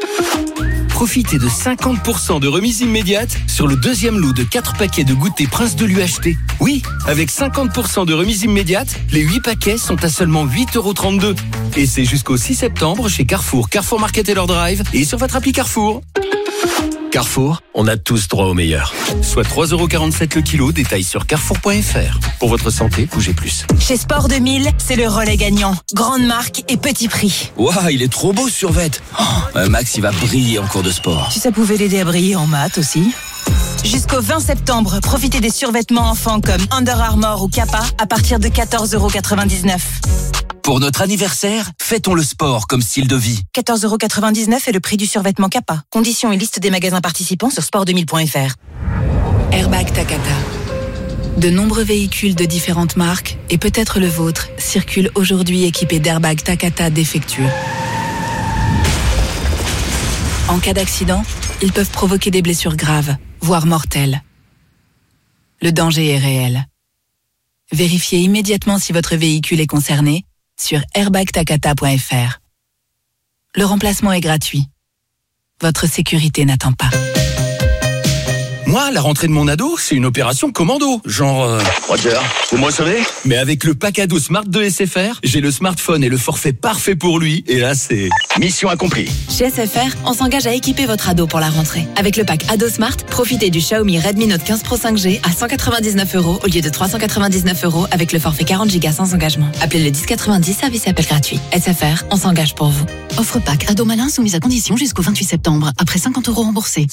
Speaker 1: Profitez de 50% de remise immédiate sur le deuxième lot de 4 paquets de goûter Prince de l'UHT. Oui, avec 50% de remise immédiate, les 8 paquets sont à seulement 8,32€. Et c'est jusqu'au 6 septembre chez Carrefour, Carrefour Market et leur drive et sur votre appli Carrefour. Carrefour, on a tous droit au meilleur. Soit 3,47€ le kilo, détail sur carrefour.fr. Pour votre santé, bougez plus.
Speaker 3: Chez Sport 2000, c'est le relais gagnant. Grande marque et petit prix.
Speaker 25: Waouh, il est trop beau ce survêt. Max, il va briller en cours de sport.
Speaker 3: Si ça pouvait l'aider à briller en maths aussi. Jusqu'au 20 septembre, profitez des survêtements enfants comme Under Armour ou Kappa à partir de 14,99€.
Speaker 25: Pour notre anniversaire, fêtons le sport comme style de vie.
Speaker 3: 14,99€ est le prix du survêtement Kappa. Conditions et liste des magasins participants sur sport2000.fr.
Speaker 26: Airbag Takata. De nombreux véhicules de différentes marques, et peut-être le vôtre, circulent aujourd'hui équipés d'airbags Takata défectueux. En cas d'accident, ils peuvent provoquer des blessures graves, voire mortelles. Le danger est réel. Vérifiez immédiatement si votre véhicule est concerné sur airbagtakata.fr. Le remplacement est gratuit. Votre sécurité n'attend pas.
Speaker 1: Moi, la rentrée de mon ado, c'est une opération commando. Genre...
Speaker 2: Roger, vous me recevez?
Speaker 1: Mais avec le pack ado Smart de SFR, j'ai le smartphone et le forfait parfait pour lui. Et là, c'est...
Speaker 2: Mission accomplie.
Speaker 3: Chez SFR, on s'engage à équiper votre ado pour la rentrée. Avec le pack Ado Smart, profitez du Xiaomi Redmi Note 15 Pro 5G à 199€ au lieu de 399€ avec le forfait 40 Go sans engagement. Appelez le 1090, service et appel gratuit. SFR, on s'engage pour vous.
Speaker 4: Offre pack ado malin soumise à condition jusqu'au 28 septembre. Après 50€ remboursés.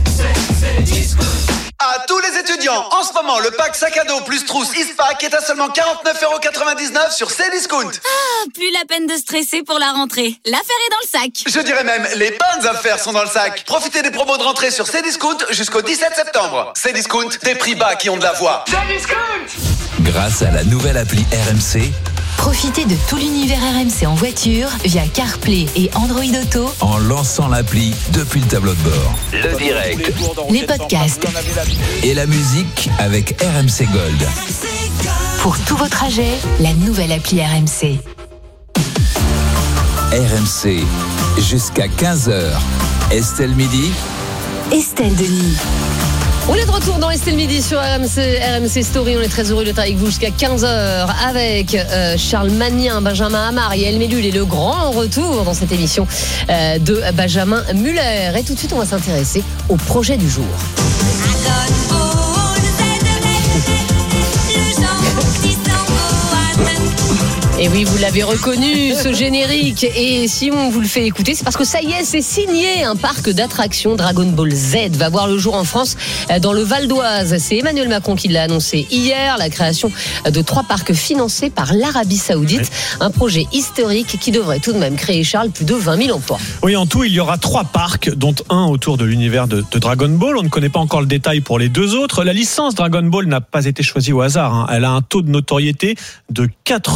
Speaker 27: À tous les étudiants, en ce moment, le pack sac à dos plus trousse Eastpack est à seulement 49,99€ sur Cdiscount.
Speaker 22: Ah, plus la peine de stresser pour la rentrée. L'affaire est dans le sac.
Speaker 27: Je dirais même, les bonnes affaires sont dans le sac. Profitez des promos de rentrée sur Cdiscount jusqu'au 17 septembre. Cdiscount, des prix bas qui ont de la voix. Cdiscount!
Speaker 6: Grâce à la nouvelle appli RMC,
Speaker 4: Profitez de tout l'univers RMC en voiture via CarPlay et Android Auto
Speaker 6: en lançant l'appli depuis le tableau de bord. Le direct,
Speaker 4: les podcasts
Speaker 6: et la musique avec RMC Gold.
Speaker 4: Pour tous vos trajets, la nouvelle appli RMC.
Speaker 6: RMC, jusqu'à 15h. Estelle Midi.
Speaker 4: Estelle Denis.
Speaker 8: On est de retour dans Estelle Midi sur RMC Story. On est très heureux d'être avec vous jusqu'à 15h avec Charles Magnin, Benjamin Hamar, Yael Mellul et le grand retour dans cette émission de Benjamin Muller. Et tout de suite, on va s'intéresser au projet du jour. Et oui, vous l'avez reconnu, ce générique. Et si on vous le fait écouter, c'est parce que ça y est, c'est signé. Un parc d'attractions Dragon Ball Z va voir le jour en France dans le Val d'Oise. C'est Emmanuel Macron qui l'a annoncé hier, la création de 3 parcs financés par l'Arabie Saoudite. Un projet historique qui devrait tout de même créer, Charles, plus de 20 000 emplois.
Speaker 13: Oui, en tout, il y aura 3 parcs, dont un autour de l'univers de Dragon Ball. On ne connaît pas encore le détail pour les 2 autres. La licence Dragon Ball n'a pas été choisie au hasard. Elle a un taux de notoriété de 94%.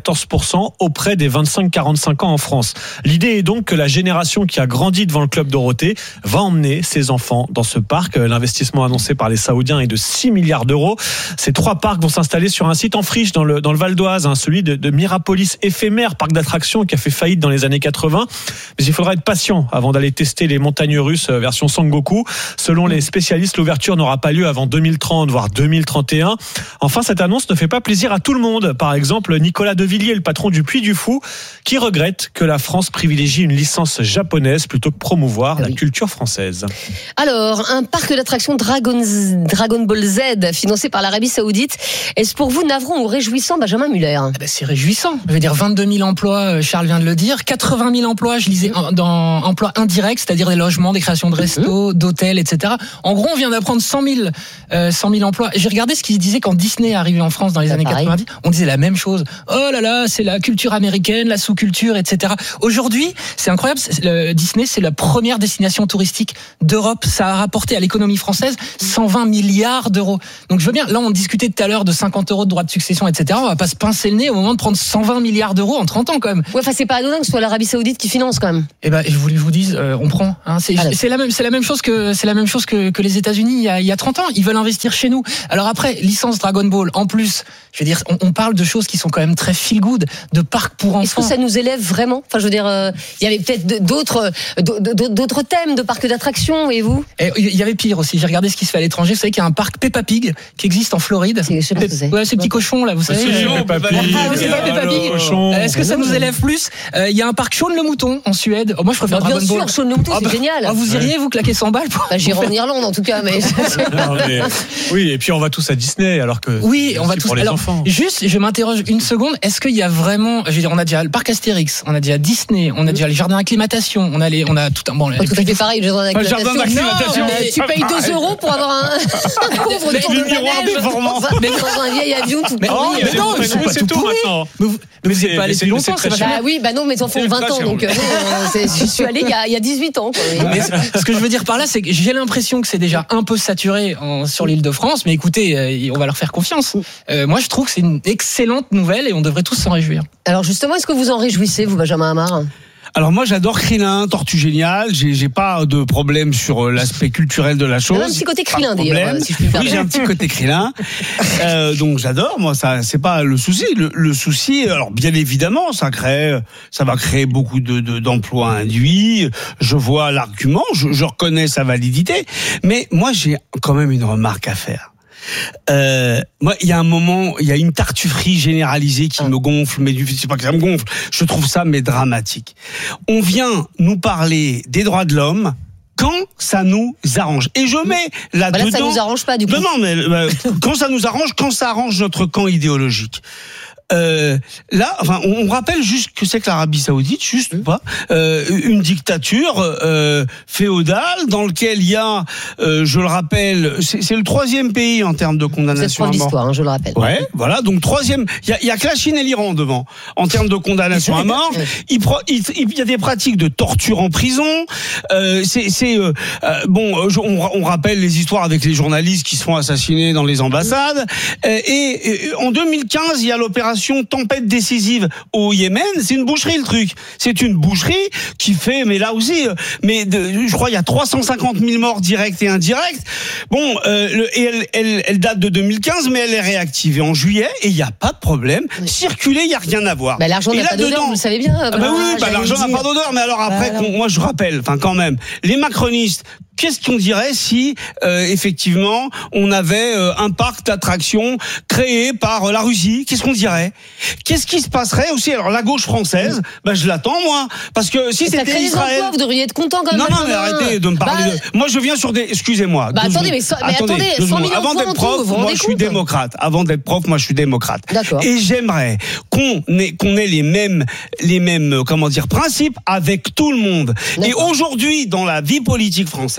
Speaker 13: 14% auprès des 25-45 ans en France. L'idée est donc que la génération qui a grandi devant le club Dorothée va emmener ses enfants dans ce parc. L'investissement annoncé par les Saoudiens est de 6 milliards d'euros. Ces 3 parcs vont s'installer sur un site en friche dans le Val d'Oise, celui de Mirapolis, éphémère parc d'attractions qui a fait faillite dans les années 80. Mais il faudra être patient avant d'aller tester les montagnes russes version Sengoku. Selon les spécialistes, l'ouverture n'aura pas lieu avant 2030, voire 2031. Enfin, cette annonce ne fait pas plaisir à tout le monde. Par exemple, Nicolas Devilliers, le patron du Puy du Fou, qui regrette que la France privilégie une licence japonaise plutôt que promouvoir la culture française.
Speaker 8: Alors, un parc d'attractions Dragon Ball Z financé par l'Arabie Saoudite. Est-ce pour vous navrant ou réjouissant, Benjamin Muller?
Speaker 15: C'est réjouissant. Je veux dire, 22 000 emplois, Charles vient de le dire. 80 000 emplois, je lisais, dans emplois indirects, c'est-à-dire des logements, des créations de restos, d'hôtels, etc. En gros, on vient d'apprendre 100 000 emplois. J'ai regardé ce qu'ils disaient quand Disney est arrivé en France dans les années 90. On disait la même chose. Oh là là, c'est la culture américaine, la sous-culture, etc. Aujourd'hui, c'est incroyable. Disney, c'est la première destination touristique d'Europe. Ça a rapporté à l'économie française 120 milliards d'euros. Donc je veux bien, là on discutait tout à l'heure de 50 euros de droits de succession, etc. On va pas se pincer le nez au moment de prendre 120 milliards d'euros en 30 ans quand même.
Speaker 8: Ouais, enfin c'est pas anodin que ce soit l'Arabie Saoudite qui finance quand même.
Speaker 15: Eh ben, je voulais que je vous dise, on prend. C'est la même chose que les États-Unis il y a 30 ans. Ils veulent investir chez nous. Alors après, licence Dragon Ball. En plus, je veux dire, on parle de choses qui sont quand même très feel good, de parcs pour enfants.
Speaker 8: Est-ce que ça nous élève vraiment? Enfin, je veux dire, il y avait peut-être d'autres thèmes de parcs d'attractions. Et vous?
Speaker 15: Il y avait pire aussi. J'ai regardé ce qui se fait à l'étranger. Vous savez qu'il y a un parc Peppa Pig qui existe en Floride.
Speaker 8: Je sais pas ce que c'est.
Speaker 15: Ouais, ces petits cochons là, vous savez.
Speaker 13: Peppa Pig.
Speaker 15: C'est pas Peppa Pig. Est-ce que ça nous élève plus? Il y a un parc Shaun le Mouton en Suède. Moi, je préfère Dragon Ball.
Speaker 8: Bien sûr, Shaun le Mouton, c'est génial.
Speaker 15: Vous iriez, vous claquer 100 balles pour...
Speaker 8: J'irai en Irlande en tout cas, mais...
Speaker 13: Oui, et puis on va tous à Disney alors que...
Speaker 15: Oui, on va tous...
Speaker 13: pour les
Speaker 15: alors,
Speaker 13: enfants.
Speaker 15: Juste, je m'interroge une seconde. Est-ce qu'il y a vraiment... Je veux dire, on a déjà le parc Astérix, on a déjà Disney, on a déjà les jardins d'acclimatation, on a tout un... Bon,
Speaker 8: tout à fait pareil, le jardin d'acclimatation. Tu payes 2 euros pour avoir un couvre de tour de manège. Mais dans un vieil avion tout pourri.
Speaker 15: Mais non, ils sont pas tout pourris. Mais vous n'êtes pas allé depuis longtemps, c'est
Speaker 8: bah oui, bah non, mes enfants ont 20 ans, donc je suis allé il y a 18 ans.
Speaker 15: Mais ce que je veux dire par là, c'est que j'ai l'impression que c'est déjà un peu saturé sur l'Île-de-France, mais écoutez, on va leur faire confiance. Moi, je trouve que c'est une excellente nouvelle et on devrait tous s'en réjouir.
Speaker 8: Alors justement, est-ce que vous en réjouissez, vous, Benjamin Hamar?
Speaker 14: Alors moi j'adore Krillin, Tortue Géniale, j'ai pas de problème sur l'aspect culturel de la chose.
Speaker 8: Il y a un petit côté Krillin d'ailleurs, si je puis me permettre.
Speaker 14: Oui, j'ai un petit côté Krillin. Donc j'adore, moi ça c'est pas le souci. Le souci, alors bien évidemment, ça va créer beaucoup d'emplois induits. Je vois l'argument, je reconnais sa validité, mais moi j'ai quand même une remarque à faire. Moi, il y a un moment, il y a une tartufferie généralisée qui me gonfle, mais c'est pas que ça me gonfle, je trouve ça mais dramatique. On vient nous parler des droits de l'homme quand ça nous arrange. Et je mets là-dedans...
Speaker 8: Là, ça nous arrange pas, du coup.
Speaker 14: Non, mais quand ça nous arrange, quand ça arrange notre camp idéologique. Là, enfin, on rappelle juste que c'est que l'Arabie Saoudite, juste ou pas, une dictature féodale dans lequel il y a, je le rappelle, c'est le 3e pays en termes de condamnation à mort.
Speaker 8: C'est l'histoire, je le rappelle.
Speaker 14: Ouais, voilà, donc 3e. Il y a que la Chine et l'Iran devant en termes de condamnation à mort. Il y a des pratiques de torture en prison. On rappelle les histoires avec les journalistes qui se font assassiner dans les ambassades. Et en 2015, il y a l'opération tempête décisive au Yémen. C'est une boucherie le truc. C'est une boucherie qui fait, mais là aussi, je crois il y a 350 000 morts directs et indirects. Bon, elle date de 2015, mais elle est réactivée en juillet et il n'y a pas de problème. Circuler, il n'y a rien à voir.
Speaker 8: Bah, l'argent n'a pas d'odeur, vous le savez bien.
Speaker 14: L'argent n'a pas d'odeur, mais alors après, moi je rappelle, enfin quand même, les macronistes, qu'est-ce qu'on dirait si effectivement on avait un parc d'attractions créé par la Russie? Qu'est-ce qu'on dirait? Qu'est-ce qui se passerait aussi? Alors la gauche française, je l'attends moi, parce que si c'était Israël,
Speaker 8: vous devriez être content quand même.
Speaker 14: Non, mais arrêtez de me parler de... Moi je viens sur des... Excusez-moi.
Speaker 8: Attendez, 100 000
Speaker 14: avant d'être prof, moi je suis démocrate. Avant d'être prof, moi je suis démocrate.
Speaker 8: D'accord.
Speaker 14: Et j'aimerais qu'on ait les mêmes comment dire, principes avec tout le monde. D'accord. Et aujourd'hui, dans la vie politique française,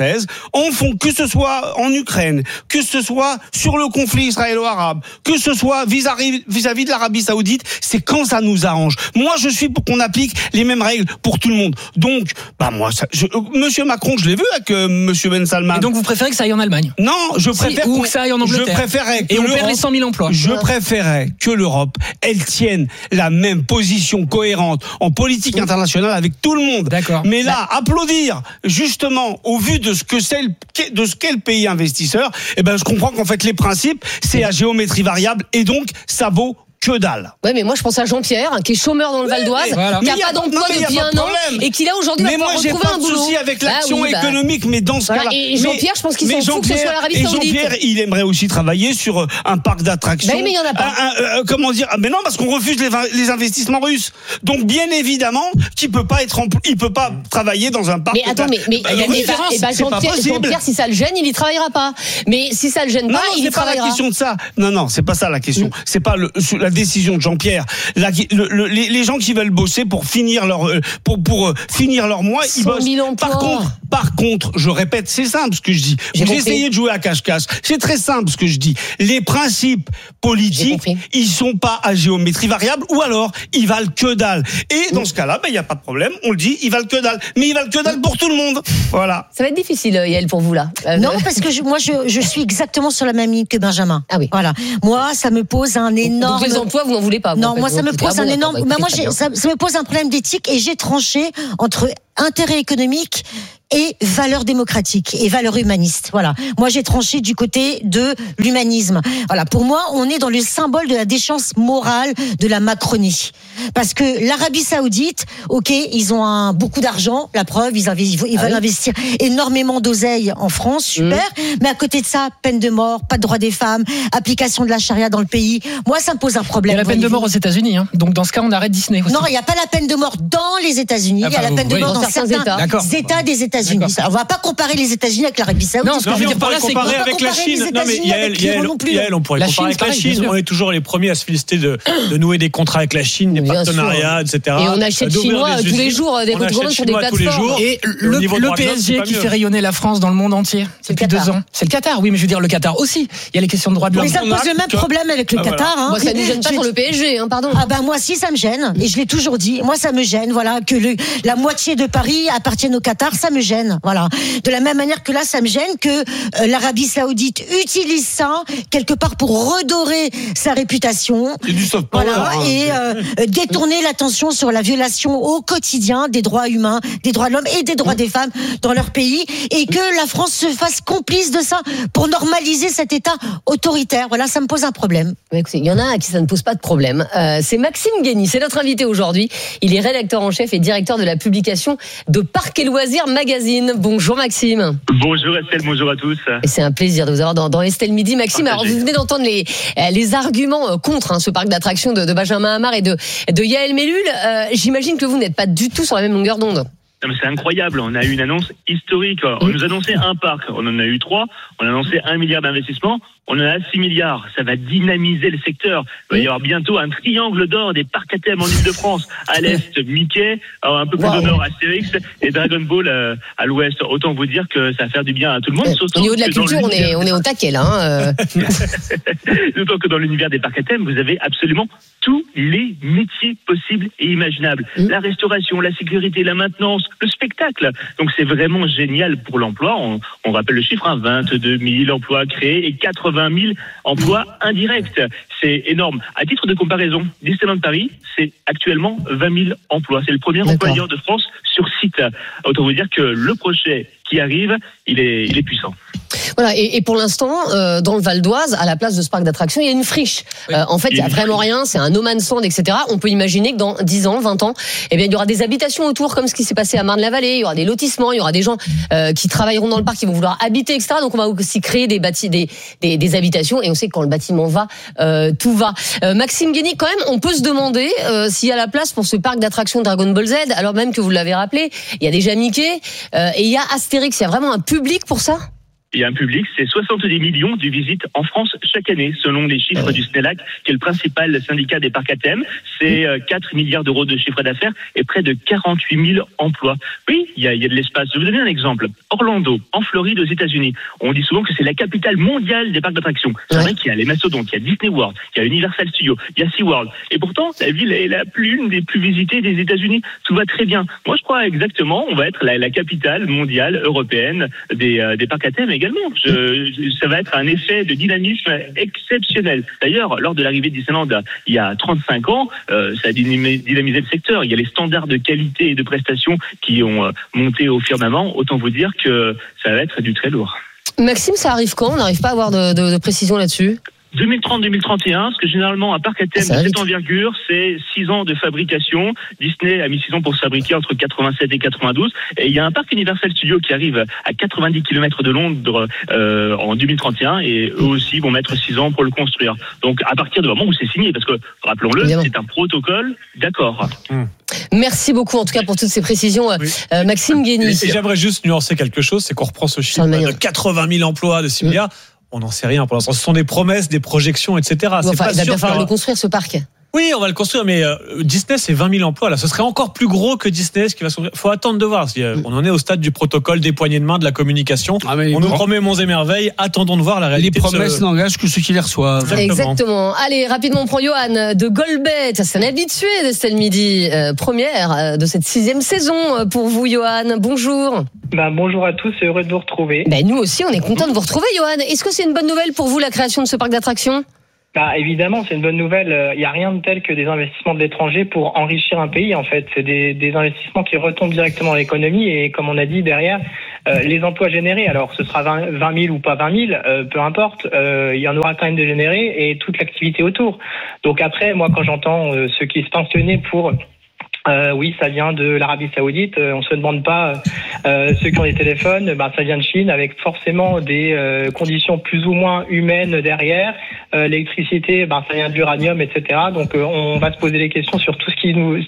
Speaker 14: françaises en font, que ce soit en Ukraine, que ce soit sur le conflit israélo-arabe, que ce soit vis-à-vis de l'Arabie Saoudite, c'est quand ça nous arrange. Moi, je suis pour qu'on applique les mêmes règles pour tout le monde. Donc, Monsieur Macron, je l'ai vu avec Monsieur Ben Salman.
Speaker 15: Et donc, vous préférez que ça aille en Allemagne?
Speaker 14: Non, je préfère
Speaker 15: ou que ça aille en Angleterre.
Speaker 14: Je préférerais que
Speaker 15: et on perd les 100 000 emplois.
Speaker 14: Je préférerais que l'Europe, elle tienne la même position cohérente en politique internationale avec tout le monde.
Speaker 15: D'accord.
Speaker 14: Mais là, applaudir, justement, au vu de ce qu'est le pays investisseur, je comprends qu'en fait, les principes, c'est à géométrie variable et donc, ça vaut que dalle.
Speaker 8: Ouais, mais moi je pense à Jean-Pierre, qui est chômeur dans le Val d'Oise, qui n'a pas d'emploi depuis un an, et qui là aujourd'hui va pouvoir retrouver un boulot.
Speaker 14: Mais moi j'ai pas de souci avec l'action économique, mais dans ce cas-là.
Speaker 8: Et Jean-Pierre, je pense qu'il s'en fout que ce soit l'Arabie Saoudite.
Speaker 14: Et Jean-Pierre, il aimerait aussi travailler sur un parc d'attractions.
Speaker 8: Mais il n'y en a pas.
Speaker 14: Comment dire? Mais non, parce qu'on refuse les investissements russes. Donc bien évidemment, il peut pas travailler dans un parc.
Speaker 8: Mais attends, mais il y a une différence. Jean-Pierre, si ça le gêne, il y travaillera pas. Mais si ça le gêne pas, il y travaillera.
Speaker 14: Non, c'est pas la question de ça. Non, c'est pas ça la question. C'est pas la décision de Jean-Pierre. Les gens qui veulent bosser pour finir leur mois, ils bossent. Par contre, je répète, c'est simple ce que je dis. Vous essayez de jouer à cache-cache. C'est très simple ce que je dis. Les principes politiques, ils sont pas à géométrie variable, ou alors ils valent que dalle. Et dans ce cas-là, il y a pas de problème. On le dit, ils valent que dalle. Mais ils valent que dalle pour tout le monde. Voilà.
Speaker 8: Ça va être difficile, Yael, pour vous là.
Speaker 17: Non, parce que je suis exactement sur la même ligne que Benjamin.
Speaker 8: Ah oui.
Speaker 17: Voilà. Moi, ça me pose un énorme.
Speaker 8: Donc les emplois, vous n'en voulez pas.
Speaker 17: Non, moi, ça me pose un énorme. Ça me pose un problème d'éthique, et j'ai tranché entre intérêt économique et valeurs démocratiques et valeurs humanistes. Voilà. Moi, j'ai tranché du côté de l'humanisme. Voilà. Pour moi, on est dans le symbole de la déchéance morale de la Macronie. Parce que l'Arabie Saoudite, ok, ils ont beaucoup d'argent, la preuve, ils veulent investir énormément d'oseille en France, super. Mais à côté de ça, peine de mort, pas de droit des femmes, application de la charia dans le pays. Moi, ça me pose un problème.
Speaker 15: Il y a la peine de mort aux États-Unis, hein. Donc dans ce cas, on arrête Disney aussi.
Speaker 17: Non, il n'y a pas la peine de mort dans les États-Unis. Il y a la peine de mort dans certains États des États-Unis. On va pas comparer les États-Unis avec l'Arabie Saoudite.
Speaker 13: Non, ce que je veux dire par là, c'est comparer avec la Chine. Non, mais Yael, on pourrait comparer avec la Chine. On est toujours les premiers à se féliciter de nouer des contrats avec la Chine, des partenariats, etc.
Speaker 8: Et on achète chinois tous les jours, des commandes sur des plateformes.
Speaker 15: Et le PSG qui fait rayonner la France dans le monde entier depuis 2 ans. C'est le Qatar, oui, mais je veux dire, le Qatar aussi. Il y a les questions de droits de l'homme.
Speaker 17: Mais ça pose le même problème avec le Qatar.
Speaker 8: Moi, ça ne nous gêne pas sur le PSG, pardon.
Speaker 17: Ah ben moi, si, ça me gêne. Et je l'ai toujours dit. Moi, ça me gêne, voilà, que la moitié de Paris appartienne au Qatar, ça me gêne. Voilà. De la même manière que là, ça me gêne que l'Arabie Saoudite utilise ça quelque part pour redorer sa réputation.
Speaker 14: C'est du soft power.
Speaker 17: Voilà, et détourner l'attention sur la violation au quotidien des droits humains, des droits de l'homme et des droits des femmes dans leur pays, et que la France se fasse complice de ça pour normaliser cet État autoritaire. Voilà, ça me pose un problème.
Speaker 8: Il y en a à qui ça ne pose pas de problème. C'est Maxime Guény, c'est notre invité aujourd'hui. Il est rédacteur en chef et directeur de la publication de Parc et Loisirs Magazine. Bonjour Maxime.
Speaker 5: Bonjour Estelle, bonjour à tous.
Speaker 8: Et c'est un plaisir de vous avoir dans Estelle Midi. Maxime, alors vous venez d'entendre les arguments contre ce parc d'attractions de Benjamin Hamar et de Yael Mellul. J'imagine que vous n'êtes pas du tout sur la même longueur d'onde.
Speaker 5: Non, mais c'est incroyable, on a eu une annonce historique. On nous annonçait un parc, on en a eu 3, on a annoncé 1 milliard d'investissements, on en a 6 milliards. Ça va dynamiser le secteur. Il va y avoir bientôt un triangle d'or des parcs à thème en Ile-de-France. À l'est, Mickey, un peu plus au nord, Astérix, et Dragon Ball à l'ouest. Autant vous dire que ça va faire du bien à tout le monde.
Speaker 8: Au niveau de la culture, on est au taquet là.
Speaker 5: D'autant que dans l'univers des parcs à thème, vous avez absolument tous les métiers possibles et imaginables. La restauration, la sécurité, la maintenance, le spectacle. Donc c'est vraiment génial pour l'emploi. On rappelle le chiffre, 22 000 emplois créés et 80 000 emplois indirects. C'est énorme. À titre de comparaison, Disneyland Paris, c'est actuellement 20 000 emplois. C'est le premier employeur de France sur site. Autant vous dire que le projet qui arrive, il est puissant.
Speaker 8: Voilà, et pour l'instant, dans le Val d'Oise, à la place de ce parc d'attractions, il y a une friche. En fait, il n'y a vraiment rien, c'est un no man's land, etc. On peut imaginer que dans 10 ans, 20 ans, eh bien, il y aura des habitations autour, comme ce qui s'est passé à Marne-la-Vallée, il y aura des lotissements, il y aura des gens qui travailleront dans le parc, qui vont vouloir habiter, etc. Donc on va aussi créer des habitations, et on sait que quand le bâtiment va, tout va. Maxime Guény, quand même, on peut se demander s'il y a la place pour ce parc d'attractions Dragon Ball Z, alors même que vous l'avez rappelé, il y a déjà Mickey, et il y a Astérix, il y a vraiment un public pour ça ?
Speaker 5: il y a un public, c'est 70 millions de visites en France chaque année, selon les chiffres du SNELAC, qui est le principal syndicat des parcs à thème. C'est 4 milliards d'euros de chiffre d'affaires et près de 48 000 emplois. Oui, il y a de l'espace. Je vais vous donner un exemple. Orlando, en Floride, aux États-Unis. On dit souvent que c'est la capitale mondiale des parcs d'attractions. C'est vrai qu'il y a les mastodontes, il y a Disney World, il y a Universal Studios, il y a SeaWorld. Et pourtant, la ville est l'une des plus visitées des États-Unis. Tout va très bien. Moi, je crois exactement, on va être la capitale mondiale européenne des parcs à thème également. Ça va être un effet de dynamisme exceptionnel. D'ailleurs, lors de l'arrivée de Disneyland il y a 35 ans, ça a dynamisé le secteur. Il y a les standards de qualité et de prestations qui ont monté au firmament. Autant vous dire que ça va être du très lourd.
Speaker 8: Maxime, ça arrive quand ? On n'arrive pas à avoir de précision là-dessus.
Speaker 5: 2030-2031, parce que généralement, un parc à thème de cette envergure, c'est 6 ans de fabrication. Disney a mis 6 ans pour se fabriquer entre 87 et 92. Et il y a un parc Universal Studios qui arrive à 90 km de Londres en 2031, et eux aussi vont mettre 6 ans pour le construire. Donc, à partir du moment où c'est signé, parce que, rappelons-le, c'est un protocole d'accord.
Speaker 8: Merci beaucoup, en tout cas, pour toutes ces précisions, Maxime Guény.
Speaker 13: Et j'aimerais juste nuancer quelque chose, c'est qu'on reprend ce chiffre de 80 000 emplois, de 6 milliards. On n'en sait rien pour l'instant. Ce sont des promesses, des projections, etc.
Speaker 8: Il va bien falloir le construire, ce parc.
Speaker 13: Oui, on va le construire, mais Disney, c'est 20 000 emplois. Là, ce serait encore plus gros que Disney, ce qui va s'ouvrir. Faut attendre de voir. On en est au stade du protocole, des poignées de main, de la communication. On nous promet monts et merveilles. Attendons de voir la réalité.
Speaker 14: Les promesses n'engagent que ceux qui les reçoivent.
Speaker 8: Exactement. Allez, rapidement, on prend Johan de Golbet. C'est un habitué d'Estelle Midi. Première de cette 6e saison pour vous, Johan. Bonjour.
Speaker 7: Bonjour à tous, c'est heureux de vous retrouver.
Speaker 8: Nous aussi, on est content de vous retrouver, Johan. Est-ce que c'est une bonne nouvelle pour vous, la création de ce parc d'attractions ?
Speaker 7: Évidemment, c'est une bonne nouvelle. Il n'y a rien de tel que des investissements de l'étranger pour enrichir un pays, en fait. C'est des investissements qui retombent directement dans l'économie et, comme on a dit derrière, les emplois générés. Alors, ce sera 20 000 ou pas 20 000, peu importe. Il y en aura quand même de générés et toute l'activité autour. Donc après, moi, quand j'entends ceux qui se pensionnaient pour... oui, ça vient de l'Arabie Saoudite. On se demande pas ceux qui ont des téléphones. Ça vient de Chine, avec forcément des conditions plus ou moins humaines derrière. L'électricité, ça vient de l'uranium, etc. Donc on va se poser des questions sur tout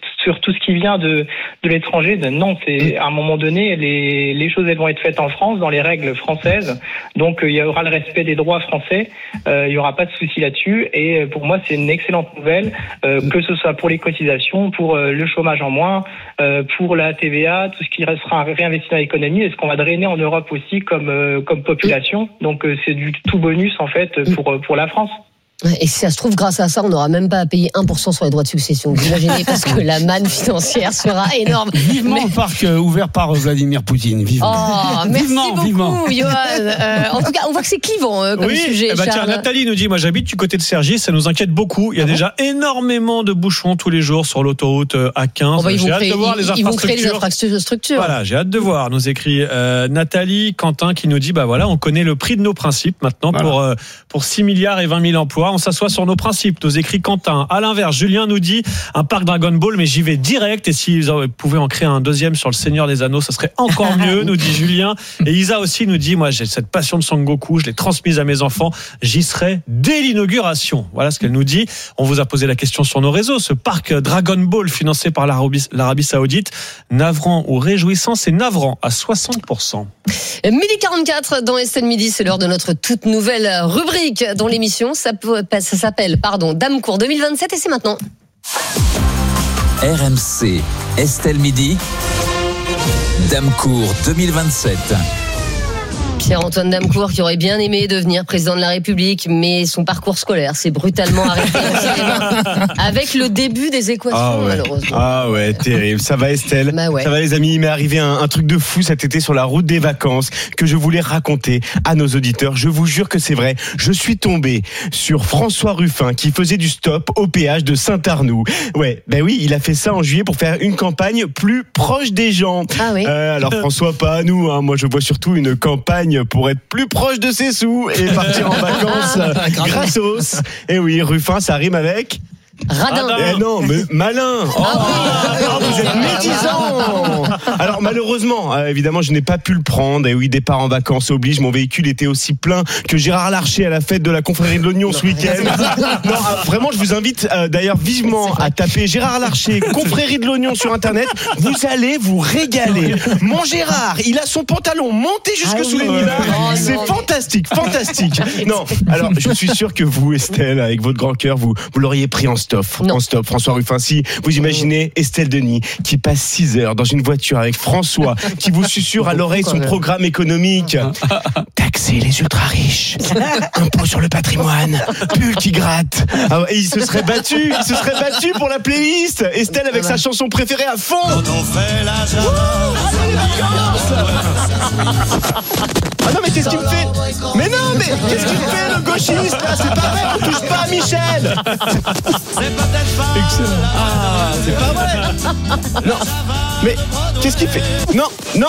Speaker 7: ce qui vient de l'étranger. Non, c'est à un moment donné, les choses elles vont être faites en France, dans les règles françaises. Donc il y aura le respect des droits français. Il y aura pas de souci là-dessus. Et pour moi, c'est une excellente nouvelle, que ce soit pour les cotisations, pour le chômage en moins, pour la TVA, tout ce qui restera réinvesti dans l'économie, et ce qu'on va drainer en Europe aussi comme population. Donc c'est du tout bonus en fait pour la France.
Speaker 8: Et si ça se trouve, grâce à ça, on n'aura même pas à payer 1% sur les droits de succession. Vous imaginez, parce que la manne financière sera énorme.
Speaker 14: Vivement le parc ouvert par Vladimir Poutine. Vivement.
Speaker 8: Oh, merci beaucoup, Johan. En tout cas, on voit que c'est clivant comme sujet.
Speaker 13: Tiens, Nathalie nous dit, moi j'habite du côté de Cergy, ça nous inquiète beaucoup. Il y a déjà énormément de bouchons tous les jours sur l'autoroute A15.
Speaker 8: J'ai hâte de voir les infrastructures. Ils vont créer les infrastructures.
Speaker 13: Voilà, j'ai hâte de voir. Nous écrit Nathalie, Quentin qui nous dit, on connaît le prix de nos principes maintenant pour 6 milliards et 20 000 emplois. On s'assoit sur nos principes, nous écrit Quentin. À l'inverse, Julien nous dit un parc Dragon Ball, mais j'y vais direct. Et s'ils pouvaient en créer un deuxième sur le Seigneur des Anneaux, ça serait encore mieux, nous dit Julien. Et Isa aussi nous dit, moi j'ai cette passion de Son Goku, je l'ai transmise à mes enfants, j'y serai dès l'inauguration. Voilà ce qu'elle nous dit. On vous a posé la question sur nos réseaux. Ce parc Dragon Ball financé par l'Arabie Saoudite, navrant ou réjouissant, c'est navrant à 60%.
Speaker 8: Midi 44 dans Estelle Midi, c'est l'heure de notre toute nouvelle rubrique dans l'émission. Ça s'appelle Damecourt 2027 et c'est maintenant.
Speaker 6: RMC Estelle Midi, Damecourt 2027.
Speaker 8: Pierre-Antoine Damecourt qui aurait bien aimé devenir président de la République, mais son parcours scolaire s'est brutalement arrêté avec le début des équations, malheureusement.
Speaker 9: Ah ouais, terrible. Ça va, Estelle? Ça va, les amis? Il m'est arrivé un truc de fou cet été sur la route des vacances que je voulais raconter à nos auditeurs. Je vous jure que c'est vrai. Je suis tombé sur François Ruffin qui faisait du stop au péage de Saint-Arnoux. Ouais, oui, il a fait ça en juillet pour faire une campagne plus proche des gens.
Speaker 8: Ah oui.
Speaker 9: Alors François, pas à nous. Moi, je vois surtout une campagne pour être plus proche de ses sous et partir en vacances gratos. Et oui, Ruffin, ça rime avec...
Speaker 8: Radin.
Speaker 9: Non, mais malin. Vous êtes médisant. Alors malheureusement, évidemment, je n'ai pas pu le prendre. Et oui, départ en vacances oblige. Mon véhicule était aussi plein que Gérard Larcher à la fête de la confrérie de l'Oignon ce week-end. Non, vraiment, je vous invite d'ailleurs vivement à taper Gérard Larcher, confrérie de l'Oignon sur Internet. Vous allez vous régaler. Mon Gérard, il a son pantalon monté jusque sous les niveaux. C'est fantastique, fantastique. Non, alors je suis sûr que vous, Estelle, avec votre grand cœur, vous l'auriez pris en stop. En stop, François Ruffin. Si vous imaginez Estelle Denis qui passe 6 heures dans une voiture avec François, qui vous susurre à l'oreille son programme économique. Taxer les ultra riches, impôt sur le patrimoine, pull qui gratte. Et il se serait battu pour la playlist. Estelle avec sa chanson préférée à fond. Quand on fait la Ah non mais qu'est-ce qu'il me fait? Mais non mais qu'est-ce qu'il me fait le gauchiste là? C'est pas vrai, on touche pas à Michel. Ah, c'est pas vrai. Non, mais qu'est-ce qu'il fait? Non.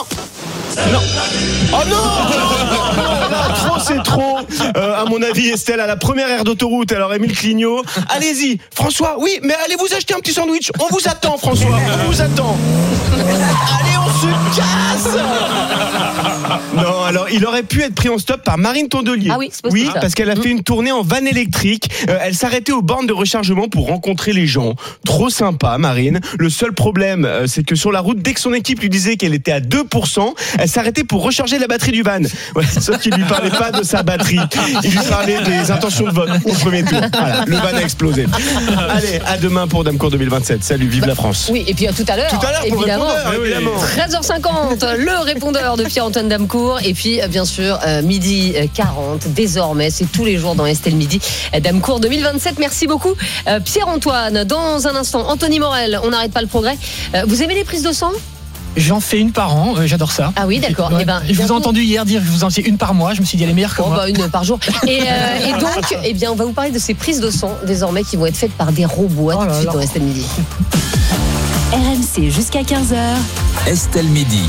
Speaker 9: Oh non, là, trop c'est trop. À mon avis, Estelle, à la première aire d'autoroute, elle aurait mis le clignot. Allez-y, François, oui, mais allez vous acheter un petit sandwich. On vous attend, François, on vous attend. Allez, on se casse. Non, alors il aurait pu être pris en stop par Marine Tondelier.
Speaker 8: Ah oui, c'est possible.
Speaker 9: Oui, parce qu'elle a fait une tournée en van électrique. Elle s'arrêtait aux bornes de rechargement pour rencontrer les gens. Trop sympa, Marine. Le seul problème, c'est que sur la route, dès que son équipe lui disait qu'elle était à 2%, elle s'arrêtait pour recharger la batterie du van. Ouais, sauf qu'il lui parlait pas de sa batterie. Il lui parlait des intentions de vote au premier tour. Voilà, le van a explosé. Allez, à demain pour Damcourt 2027. Salut, vive la France.
Speaker 8: Oui, et puis à tout à l'heure.
Speaker 9: Tout à l'heure pour
Speaker 8: évidemment.
Speaker 9: Évidemment.
Speaker 8: 13h50, le répondeur de Pierre-Antoine Damcourt. Et puis, bien sûr, midi 40, désormais, c'est tous les jours dans Estelle Midi. Damcourt 2027, merci beaucoup. Pierre-Antoine, dans un instant, Anthony Morel, on n'arrête pas le progrès. Vous aimez les prises de sang ?
Speaker 15: J'en fais une par an, j'adore ça.
Speaker 8: Ah oui, d'accord.
Speaker 15: Ouais.
Speaker 8: Eh ben,
Speaker 15: je vous ai entendu hier dire que je vous en faisais une par mois. Je me suis dit, elle est meilleure que moi.
Speaker 8: Bah, une par jour. Et donc, eh bien, on va vous parler de ces prises de sang, désormais, qui vont être faites par des robots. Tout de suite dans Estelle Midi.
Speaker 4: RMC jusqu'à 15h.
Speaker 6: Estelle Midi.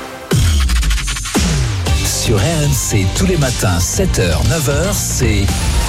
Speaker 6: Sur RMC tous les matins, 7h, 9h, c'est